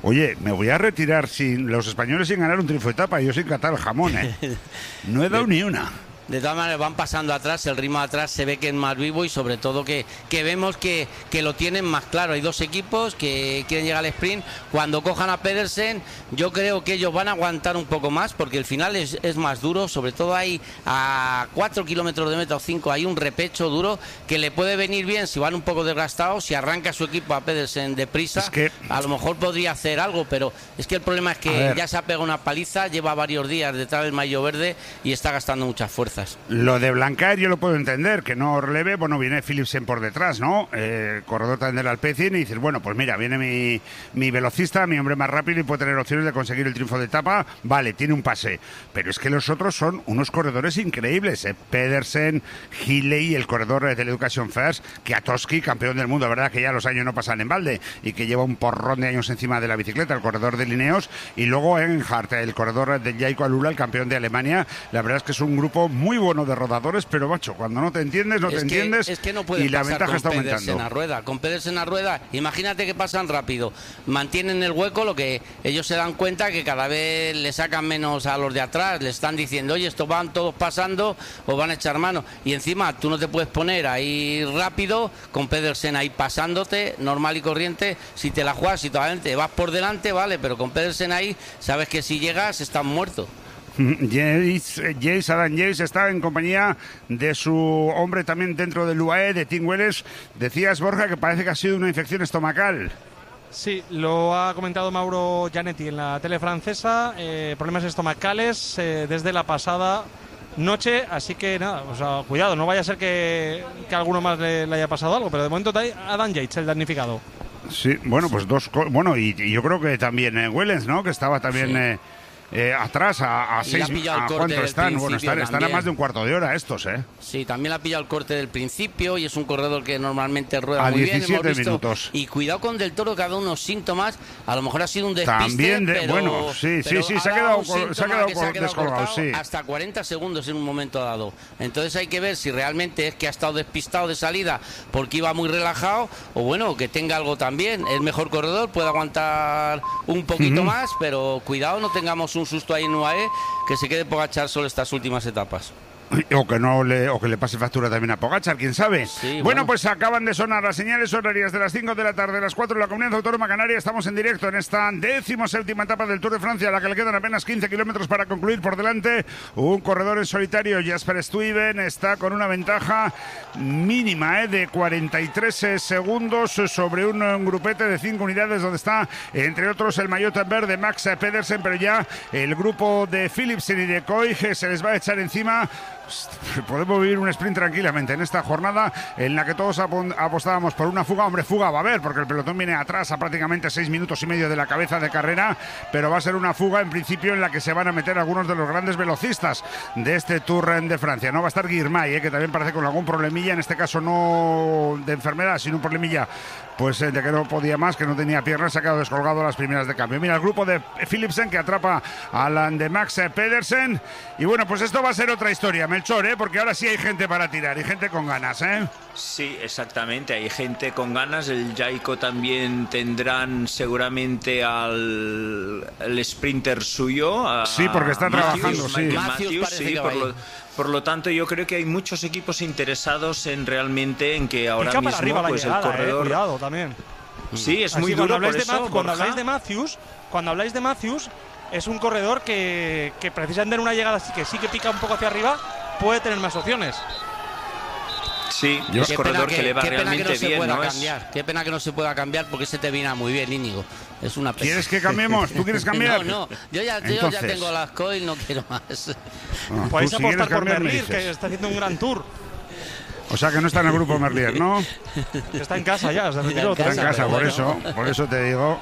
Oye, me voy a retirar sin los españoles sin ganar un triunfo de etapa y yo sin catar el jamón, ¿eh? No he dado ni una. De todas maneras van pasando atrás, el ritmo de atrás se ve que es más vivo y sobre todo que, que vemos que, que lo tienen más claro. Hay dos equipos que quieren llegar al sprint. Cuando cojan a Pedersen, yo creo que ellos van a aguantar un poco más porque el final es, es más duro. Sobre todo hay a cuatro kilómetros de meta o cinco, hay un repecho duro que le puede venir bien si van un poco desgastados. Si arranca su equipo a Pedersen deprisa, es que a lo mejor podría hacer algo, pero es que el problema es que ya se ha pegado una paliza, lleva varios días detrás del maillot verde y está gastando muchas fuerzas. Lo de Blancaer yo lo puedo entender, que no releve, bueno, viene Philipsen por detrás, ¿no? Eh, corredor también del Alpecin y dices, bueno, pues mira, viene mi, mi velocista, mi hombre más rápido y puede tener opciones de conseguir el triunfo de etapa, vale, tiene un pase, pero es que los otros son unos corredores increíbles, ¿eh? Pedersen, Healy, el corredor del Education First, Kwiatkowski, campeón del mundo, verdad que ya los años no pasan en balde y que lleva un porrón de años encima de la bicicleta, el corredor de Lineos, y luego Earnhardt, el corredor de Jaiko Alula, el campeón de Alemania. La verdad es que es un grupo muy bueno de rodadores, pero macho, cuando no te entiendes, no es te que, entiendes es que no y la ventaja está aumentando. Pedersen a rueda, con Pedersen a rueda, imagínate que pasan rápido, mantienen el hueco, lo que ellos se dan cuenta que cada vez le sacan menos a los de atrás, le están diciendo, oye, estos van todos pasando o van a echar mano, y encima tú no te puedes poner ahí rápido, con Pedersen ahí pasándote, normal y corriente, si te la juegas, si todavía te vas por delante, vale, pero con Pedersen ahí, sabes que si llegas, estás muerto. Jace, Jace, Adam Jace está en compañía de su hombre también dentro del U A E, de Tim Welles. Decías, Borja, que parece que ha sido una infección estomacal. Sí, lo ha comentado Mauro Gianetti en la tele francesa, eh, problemas estomacales eh, desde la pasada noche, así que nada, o sea, cuidado, no vaya a ser que, que a alguno más le, le haya pasado algo, pero de momento está Adam Yates, el damnificado. Sí, bueno, pues dos, bueno, y, y yo creo que también eh, Wellens, ¿no? Que estaba también... Sí. Eh, Eh, atrás a, a seis, ¿a cuánto están? Bueno, están, están a más de un cuarto de hora estos, ¿eh? Sí, también le ha pillado el corte del principio y es un corredor que normalmente rueda a muy bien. diecisiete minutos. Y cuidado con Del Toro, que ha dado unos síntomas, a lo mejor ha sido un despiste, también de, pero, bueno, sí, sí, sí, se ha quedado, se ha quedado, se ha quedado descolgado, sí. Hasta cuarenta segundos en un momento dado. Entonces hay que ver si realmente es que ha estado despistado de salida porque iba muy relajado, o bueno, que tenga algo también. Es mejor corredor, puede aguantar un poquito uh-huh. más, pero cuidado, no tengamos un susto ahí en U A E, que se quede Pogačar solo estas últimas etapas. O que no le, o que le pase factura también a Pogačar, quién sabe. Sí, bueno, bueno, pues acaban de sonar las señales horarias de las cinco de la tarde, las cuatro de la Comunidad Autónoma Canaria. Estamos en directo en esta decimoséptima etapa del Tour de Francia, a la que le quedan apenas quince kilómetros para concluir. Por delante, un corredor en solitario, Jasper Stuyven, está con una ventaja mínima eh, de cuarenta y tres segundos sobre un, un grupete de cinco unidades, donde está, entre otros, el maillot verde Max Pedersen, pero ya el grupo de Philipsen y de Koig se les va a echar encima. Podemos vivir un sprint tranquilamente en esta jornada en la que todos apostábamos por una fuga. Hombre, fuga va a haber, porque el pelotón viene atrás a prácticamente seis minutos y medio de la cabeza de carrera, pero va a ser una fuga en principio en la que se van a meter algunos de los grandes velocistas de este Tour de Francia. No va a estar Girmay, eh, que también parece con algún problemilla, en este caso no de enfermedad, sino un problemilla pues eh, de que no podía más, que no tenía piernas, se ha quedado descolgado a las primeras de cambio. Mira, el grupo de Philipsen que atrapa a la de Max Pedersen, y bueno, pues esto va a ser otra historia, Melchor, ¿eh? Porque ahora sí hay gente para tirar y gente con ganas, ¿eh? Sí, exactamente, hay gente con ganas. El Jaiko también tendrán seguramente al el sprinter suyo. A, sí, porque está Matthews, trabajando, sí. Matthews, sí, por lo, por lo tanto, yo creo que hay muchos equipos interesados en realmente en que ahora mismo arriba pues llegada, el corredor... Eh, cuidado también. Sí, es Así, muy cuando duro por de eso, Matthews, cuando Borja. habláis de Matthews, cuando habláis de Matthews, es un corredor que, que precisamente en una llegada así que sí que pica un poco hacia arriba, puede tener más opciones. Sí, es un corredor que, que le va qué realmente pena que no bien, se pueda ¿no? cambiar. Es... Qué pena que no se pueda cambiar porque se te viene muy bien, Íñigo. Es una pena. ¿Quieres que cambiemos? ¿Tú quieres cambiar? No, no. Yo ya, yo ya tengo las coil, no quiero más. Ah, Podéis si apostar por cambiar, Merlier, que está haciendo un gran tour. O sea que no está en el grupo Merlier, ¿no? Está en casa ya, se retiró. Está en casa, por bueno. eso, por eso te digo.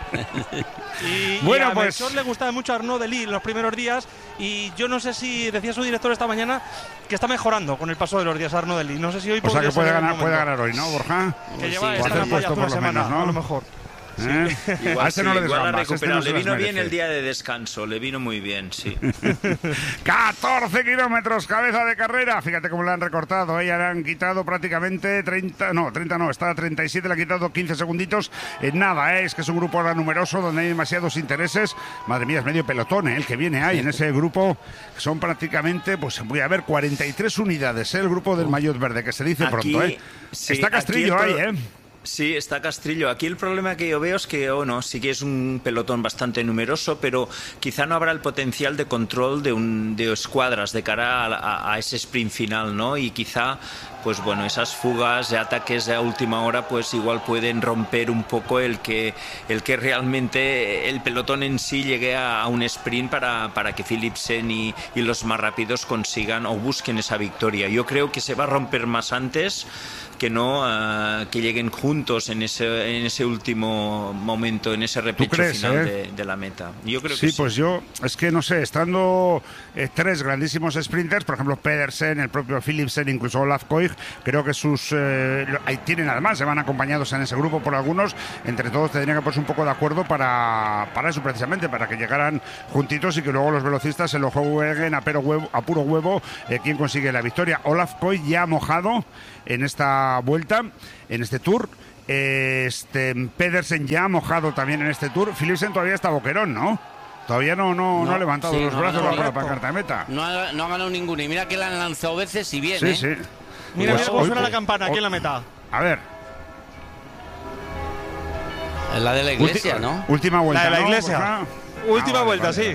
Y, bueno, y a pues Melchor le gustaba mucho a Arnaud Delis en los primeros días, y yo no sé si decía su director esta mañana que está mejorando con el paso de los días Arnaud Delis. No sé si hoy o sea que puede ganar, puede ganar hoy, ¿no, Borja? Que lleva sí. esta campaña una semana, ¿no? A lo mejor. ¿Eh? Igual, a ese sí, no le igual ha desgambas, este recuperado. no se Le las vino bien merece. el día de descanso, le vino muy bien, sí. catorce kilómetros, cabeza de carrera. Fíjate cómo le han recortado. ¿eh? Ya le han quitado prácticamente treinta, no, treinta no, está a treinta y siete, le han quitado quince segunditos. En nada, ¿eh? Es que es un grupo ahora numeroso donde hay demasiados intereses. Madre mía, es medio pelotón, ¿eh? El que viene ahí en ese grupo. Son prácticamente, pues voy a ver, cuarenta y tres unidades, ¿eh? El grupo del maillot verde, que se dice Aquí, pronto, ¿eh? sí, Está Castrillo aquí ahí, el pro- ¿eh? Sí, está Castrillo. Aquí el problema que yo veo es que, oh no, sí que es un pelotón bastante numeroso, pero quizá no habrá el potencial de control de, un, de escuadras de cara a, a, a ese sprint final, ¿no? Y quizá, pues bueno, esas fugas de ataques a última hora, pues igual pueden romper un poco el que, el que realmente el pelotón en sí llegue a, a un sprint para, para que Philipsen y, y los más rápidos consigan o busquen esa victoria. Yo creo que se va a romper más antes que no uh, que lleguen juntos en ese en ese último momento, en ese repecho crees, final eh? de, de la meta. Yo creo Sí, que sí. pues yo, es que no sé, estando eh, tres grandísimos sprinters, por ejemplo Pedersen, el propio Philipsen, incluso Olaf Koig, creo que sus eh, lo- ahí tienen además, se van acompañados en ese grupo por algunos, entre todos tendrían que ponerse un poco de acuerdo para, para eso precisamente, para que llegaran juntitos y que luego los velocistas se lo jueguen a, pero huevo, a puro huevo eh, quién consigue la victoria. Olaf Koig ya ha mojado en esta vuelta, en este Tour. Este Pedersen ya ha mojado también en este Tour. Philipsen todavía está boquerón, ¿no? Todavía no, no, no, no ha levantado sí, los no, brazos no, bajo no, la pancarta de meta. No ha, no ha ganado ninguno. Y mira que la han lanzado veces y bien, Sí, ¿eh? sí. Mira, Pues mira cómo hoy- suena la campana aquí en la meta. A ver. Es la de la iglesia, Ulti- ¿no? Última vuelta. La de la ¿no, iglesia. Borja? Última Ah, vale, vuelta, vale. sí.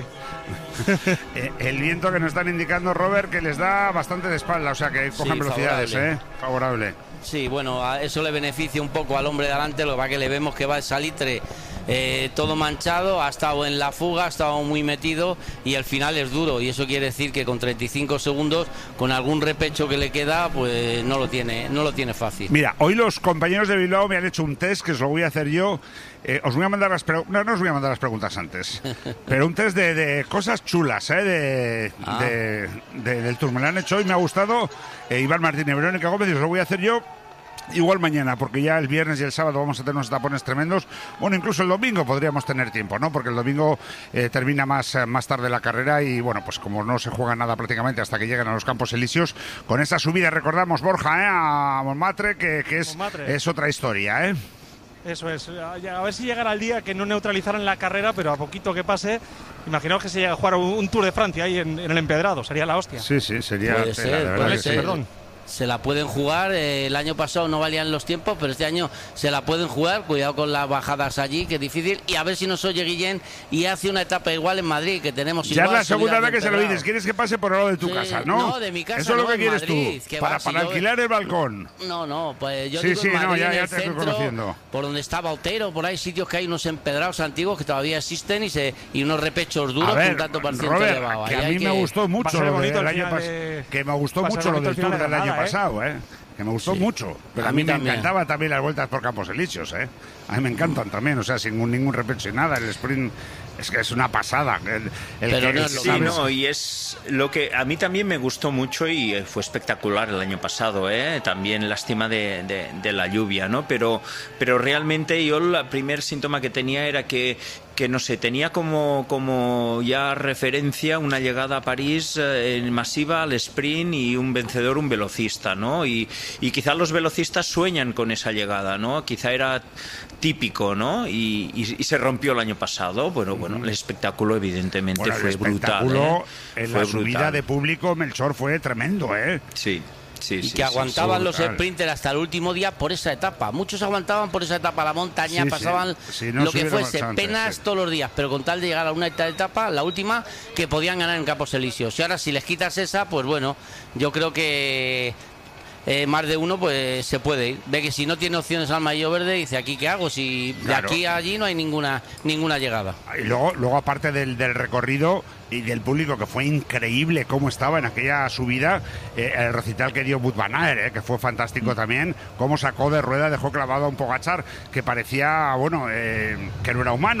Eh, el viento que nos están indicando, Robert, que les da bastante de espalda, o sea que cojan Sí, velocidades, favorable. ¿eh? Favorable. Sí, bueno, a eso le beneficia un poco al hombre de delante, lo que pasa que le vemos que va el salitre eh, todo manchado, ha estado en la fuga, ha estado muy metido y al final es duro. Y eso quiere decir que con treinta y cinco segundos, con algún repecho que le queda, pues no lo tiene, no lo tiene fácil. Mira, hoy los compañeros de Bilbao me han hecho un test que os lo voy a hacer yo. Eh, os voy a mandar las preguntas. No, no os voy a mandar las preguntas antes. Pero un test de, de cosas chulas, ¿eh? De, Ah. de- de- del Tour. Me lo han hecho hoy, me ha gustado. Eh, Iván Martínez, Verónica Gómez, y os lo voy a hacer yo. Igual mañana, porque ya el viernes y el sábado vamos a tener unos tapones tremendos. Bueno, incluso el domingo podríamos tener tiempo, ¿no? Porque el domingo eh, termina más, eh, más tarde la carrera y, bueno, pues como no se juega nada prácticamente hasta que llegan a los Campos Elíseos, con esa subida, recordamos, Borja, ¿eh? A Montmartre, que, que es, Montmartre. es otra historia, ¿eh? Eso es. A a ver si llegara el día que no neutralizaran la carrera, pero a poquito que pase, imaginaos que se llega a jugar un, un Tour de Francia ahí en, en el Empedrado. Sería la hostia. Sí, sí, sería... Puede tela, ser, de verdad puede que sí. ser. Perdón. Se la pueden jugar, eh, el año pasado no valían los tiempos, pero este año se la pueden jugar, cuidado con las bajadas allí, que es difícil, y a ver si nos oye Guillén y hace una etapa igual en Madrid, que tenemos Ya es igual la segunda subidas vez de que se lo Empedrado. dices. ¿Quieres que pase por el lado de tu Sí, casa, no? no, de mi casa Eso es lo no, que en quieres Madrid, tú. que Para, va, si para yo- alquilar el balcón. No, no, pues yo Sí, digo sí, en no, Madrid, ya- en ya el te estoy centro, conociendo. por donde estaba Otero, por ahí sitios que hay unos empedrados antiguos que todavía existen y se y unos repechos duros A ver, con tanto por ciento Robert, elevado. que Ahí a hay mí me gustó Va a mucho ser lo bonito del el año final pasado. de- Que me gustó va a ser mucho lo bonito del el final Tour de del año Granada, ¿eh? pasado, ¿eh? Que me gustó Sí. mucho. Pero a, A mí mí me también. encantaba también las vueltas por Campos Elíseos, ¿eh? A mí me encantan también, o sea, sin ningún, ningún repecho y nada. El sprint es que es una pasada. El, el Pero que, no es lo Sí, ¿sabes? no, y es lo que a mí también me gustó mucho y eh, fue espectacular el año pasado, ¿eh? También lástima de, de- de la lluvia, ¿no? Pero, pero realmente yo el primer síntoma que tenía era que, que no sé, tenía como, como ya referencia una llegada a París eh, masiva al sprint y un vencedor, un velocista, ¿no? Y, y quizá los velocistas sueñan con esa llegada, ¿no? Quizá era típico, ¿no? Y, y- y se rompió el año pasado. Bueno, bueno, el espectáculo evidentemente Bueno, el fue brutal. espectáculo ¿eh? en Fue la subida brutal. de público, Melchor, fue tremendo, ¿eh? Sí, sí, y sí. que sí, aguantaban sí, los brutal. sprinters hasta el último día por esa etapa. Muchos aguantaban por esa etapa, la montaña, Sí, sí. pasaban Sí, no lo se que hubiera fuese, marchado antes, penas sí. todos los días, pero con tal de llegar a una etapa, la última, que podían ganar en Campos Elíseos. Y ahora si les quitas esa, pues bueno, yo creo que eh, más de uno pues se puede ir. Ve que si no tiene opciones al maillot verde, dice, ¿aquí qué hago? Si Claro. de aquí a allí no hay ninguna ninguna llegada. Y luego, luego aparte del, del recorrido y del público, que fue increíble cómo estaba en aquella subida, eh, el recital que dio Wout van Aert, eh, que fue fantástico también, cómo sacó de rueda, dejó clavado a un Pogačar que parecía, bueno, eh, que no era humano.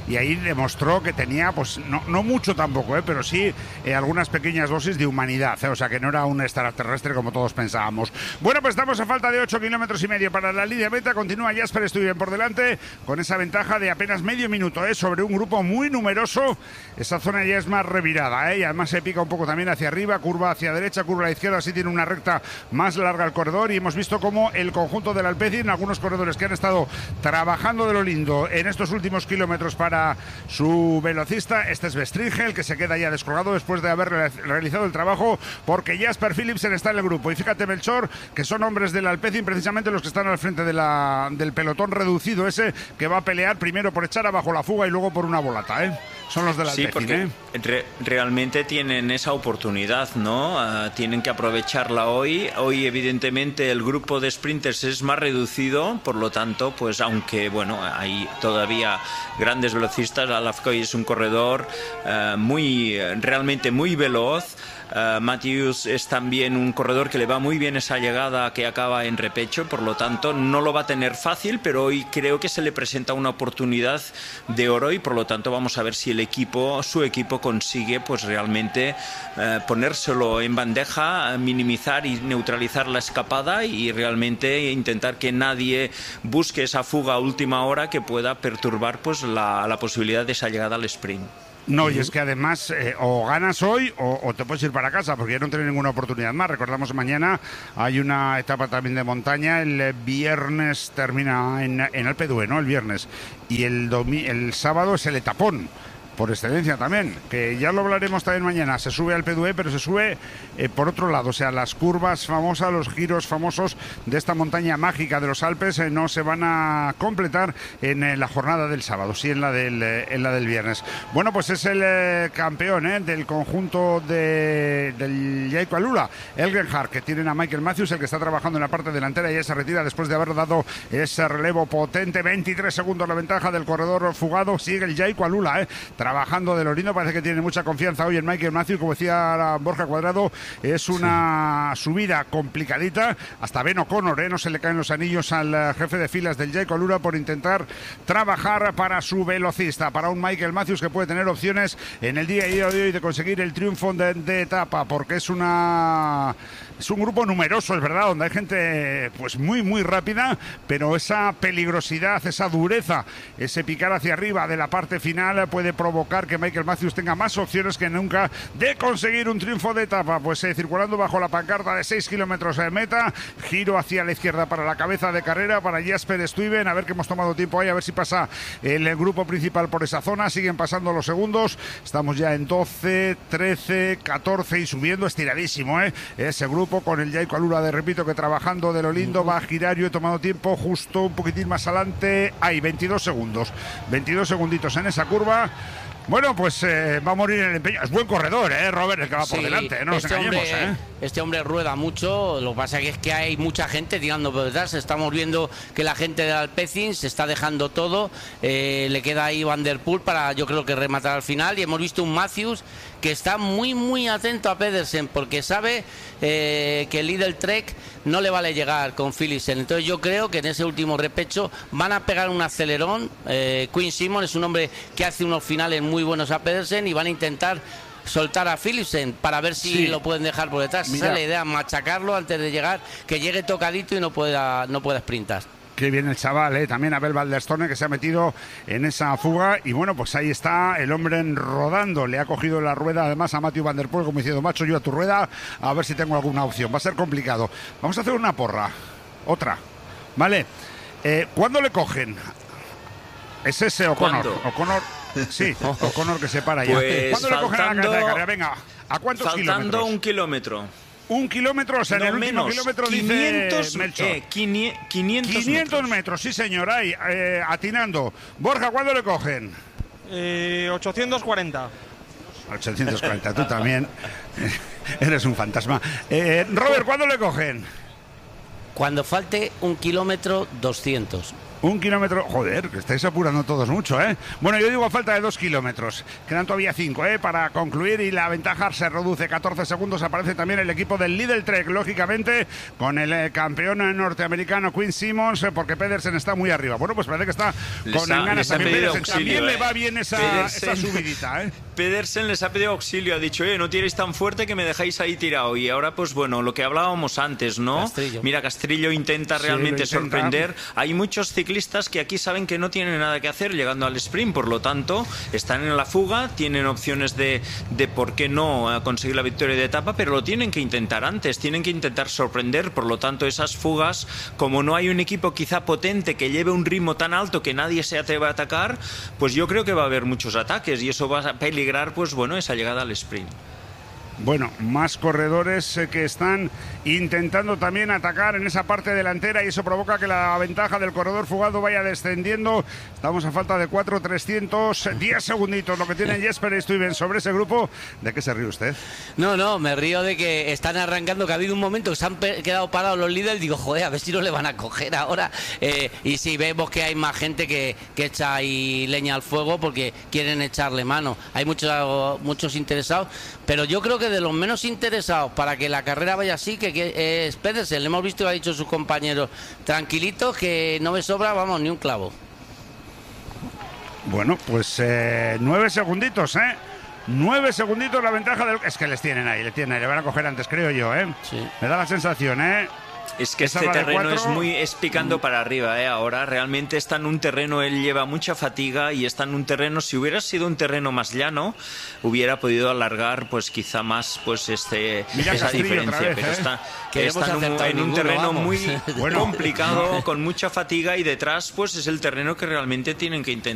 y ahí demostró que tenía, pues no, no mucho tampoco, ¿eh? pero sí eh, algunas pequeñas dosis de humanidad, ¿eh? O sea que no era un extraterrestre como todos pensábamos. Bueno, pues estamos a falta de ocho kilómetros y medio para la línea meta. Continúa Jasper Stuyven por delante con esa ventaja de apenas medio minuto ¿eh? sobre un grupo muy numeroso. Esa zona ya es más revirada ¿eh? y además se pica un poco también hacia arriba, curva hacia derecha, curva a la izquierda, así tiene una recta más larga el corredor, y hemos visto cómo el conjunto del Alpecin, algunos corredores que han estado trabajando de lo lindo en estos últimos kilómetros para su velocista, este es Bestringel, que se queda ya descolgado después de haber re realizado el trabajo, porque Jasper Philipsen está en el grupo. Y fíjate, Melchor, que son hombres del Alpecin precisamente los que están al frente de la, del pelotón reducido ese, que va a pelear primero por echar abajo la fuga y luego por una volata, ¿eh? Son los del Alpecin, sí, porque ¿eh? re realmente tienen esa oportunidad, ¿no? Uh, tienen que aprovecharla hoy. Hoy, evidentemente, el grupo de sprinters es más reducido, por lo tanto, pues aunque, bueno, hay todavía grandes velocistas, Alafcoy es un corredor uh, muy, realmente muy veloz. Uh, Matthews es también un corredor que le va muy bien esa llegada que acaba en repecho, por lo tanto no lo va a tener fácil, pero hoy creo que se le presenta una oportunidad de oro y por lo tanto vamos a ver si el equipo, su equipo consigue pues realmente uh, ponérselo en bandeja, minimizar y neutralizar la escapada y realmente intentar que nadie busque esa fuga a última hora que pueda perturbar pues la, la posibilidad de esa llegada al sprint. No, y es que además eh, o ganas hoy o, o te puedes ir para casa, porque ya no tienes ninguna oportunidad más. Recordamos, mañana hay una etapa también de montaña, el viernes termina en, en Alpe d'Huez, ¿no? El viernes. Y el, el sábado es el etapón, por excelencia también, que ya lo hablaremos también mañana. Se sube al Alpe d'Huez, pero se sube eh, por otro lado, o sea, las curvas famosas, los giros famosos de esta montaña mágica de los Alpes eh, no se van a completar en eh, la jornada del sábado, sí en la del, eh, en la del viernes. Bueno, pues es el eh, campeón eh, del conjunto de, del Jayco Alula, Elgenhard, que tienen a Michael Matthews, el que está trabajando en la parte delantera y ya se retira después de haber dado ese relevo potente. veintitrés segundos la ventaja del corredor fugado, sigue el Jayco Alula, eh, trabajando de lo lindo, parece que tiene mucha confianza hoy en Michael Matthews, como decía Borja Cuadrado, es una sí. subida complicadita, hasta Ben O'Connor, ¿eh? no se le caen los anillos al jefe de filas del Jayco Alula por intentar trabajar para su velocista, para un Michael Matthews que puede tener opciones en el día de hoy de conseguir el triunfo de, de etapa, porque es una es un grupo numeroso, es verdad, donde hay gente pues muy muy rápida, pero esa peligrosidad, esa dureza, ese picar hacia arriba de la parte final puede provocar que Michael Matthews tenga más opciones que nunca de conseguir un triunfo de etapa. Pues eh, circulando bajo la pancarta de seis kilómetros de meta, giro hacia la izquierda para la cabeza de carrera para Jasper Stuyven, a ver que hemos tomado tiempo ahí, a ver si pasa el, el grupo principal por esa zona. Siguen pasando los segundos, estamos ya en doce, trece, catorce y subiendo estiradísimo ¿eh? ese grupo con el Jayco Alula, de repito, que trabajando de lo lindo, va a girar. Yo he tomado tiempo justo un poquitín más adelante, hay veintidós segundos, veintidós segunditos en esa curva. Bueno, pues eh, va a morir en el empeño. Es buen corredor, ¿eh, Robert? El que va sí, por delante, no nos este engañemos, hombre, ¿eh? Este hombre rueda mucho, lo que pasa que es que hay mucha gente tirando por detrás. Estamos viendo que la gente del Alpecin se está dejando todo. Eh, le queda ahí Van der Poel para, yo creo que rematar al final. Y hemos visto un Matthews que está muy, muy atento a Pedersen, porque sabe eh, que el Lidl Trek no le vale llegar con Philipsen. Entonces yo creo que en ese último repecho van a pegar un acelerón. Eh, Quinn Simmons es un hombre que hace unos finales muy buenos a Pedersen y van a intentar soltar a Philipsen para ver si sí. lo pueden dejar por detrás. Mira. Esa es la idea, machacarlo antes de llegar, que llegue tocadito y no pueda, no pueda sprintar. Qué bien el chaval, ¿eh? También Abel Valderstone, que se ha metido en esa fuga. Y bueno, pues ahí está el hombre rodando. Le ha cogido la rueda además a Matthew Van der Poel, como diciendo, macho, yo a tu rueda, a ver si tengo alguna opción. Va a ser complicado. Vamos a hacer una porra. Otra. ¿Vale? Eh, ¿Cuándo le cogen? Es ese O'Connor. O'Connor, sí, O'Connor que se para ya. Pues ¿Cuándo le cogen a la cabeza de carrera? Venga, ¿a cuántos faltando kilómetros? un kilómetro. Un kilómetro, o sea, no, en el último menos. kilómetro quinientos, dice Melchor. Eh, quinientos, quinientos metros. metros, sí señor, ahí, eh, atinando. Borja, ¿cuándo le cogen? Eh, ochocientos cuarenta. ochocientos cuarenta, tú también eres un fantasma. Eh, Robert, ¿cuándo le cogen? Cuando falte un kilómetro doscientos. Un kilómetro, joder, que estáis apurando todos mucho, ¿eh? Bueno, yo digo a falta de dos kilómetros. Quedan todavía cinco, ¿eh? Para concluir y la ventaja se reduce. catorce segundos. Aparece también el equipo del Lidl Trek, lógicamente, con el eh, campeón norteamericano Quinn Simmons, eh, porque Pedersen está muy arriba. Bueno, pues parece que está Les con ha- ganas les ha también. pedido Pedersen. auxilio, También ¿eh? le va bien esa, Pedersen. esa subidita, ¿eh? Pedersen les ha pedido auxilio, ha dicho, oye, no tiréis tan fuerte que me dejáis ahí tirado. Y ahora, pues bueno, lo que hablábamos antes, ¿no? Castrillo. Mira, Castrillo intenta Sí, realmente lo intenta. sorprender. Hay muchos ciclistas que aquí saben que no tienen nada que hacer llegando al sprint, por lo tanto, están en la fuga, tienen opciones de, de por qué no eh, conseguir la victoria de etapa, pero lo tienen que intentar antes, tienen que intentar sorprender, por lo tanto, esas fugas, como no hay un equipo quizá potente que lleve un ritmo tan alto que nadie se atreva a atacar, pues yo creo que va a haber muchos ataques y eso va a peligrar, pues bueno, esa llegada al sprint. Bueno, más corredores eh, que están intentando también atacar en esa parte delantera y eso provoca que la ventaja del corredor fugado vaya descendiendo. Estamos a falta de cuatro, trescientos diez segunditos, lo que tienen Jesper y Stuyven sobre ese grupo. ¿De qué se ríe usted? No, no, me río de que están arrancando, que ha habido un momento que se han pe- quedado parados los líderes, digo, joder, a ver si no le van a coger ahora. Eh, y sí, vemos que hay más gente que, que echa ahí leña al fuego porque quieren echarle mano. Hay muchos, muchos interesados, pero yo creo que de los menos interesados para que la carrera vaya así, que, que es Pedersen. Le hemos visto, lo ha dicho sus compañeros, tranquilitos, que no me sobra, vamos, ni un clavo. Bueno, pues eh, nueve segunditos, ¿eh? Nueve segunditos la ventaja del... Es que les tienen ahí, les tienen ahí, le van a coger antes, creo yo, ¿eh? Sí. Me da la sensación, ¿eh? Es que Esa este va de terreno cuatro. es muy es picando para arriba, ¿eh? Ahora realmente está en un terreno, él lleva mucha fatiga y está en un terreno, si hubiera sido un terreno más llano, hubiera podido alargar pues quizá más pues este Mira esa Castrillo diferencia, otra vez, pero ¿eh? está, Que está hemos en un, acertado en un ninguno, terreno vamos. muy Bueno. complicado, con mucha fatiga y detrás pues es el terreno que realmente tienen que intentar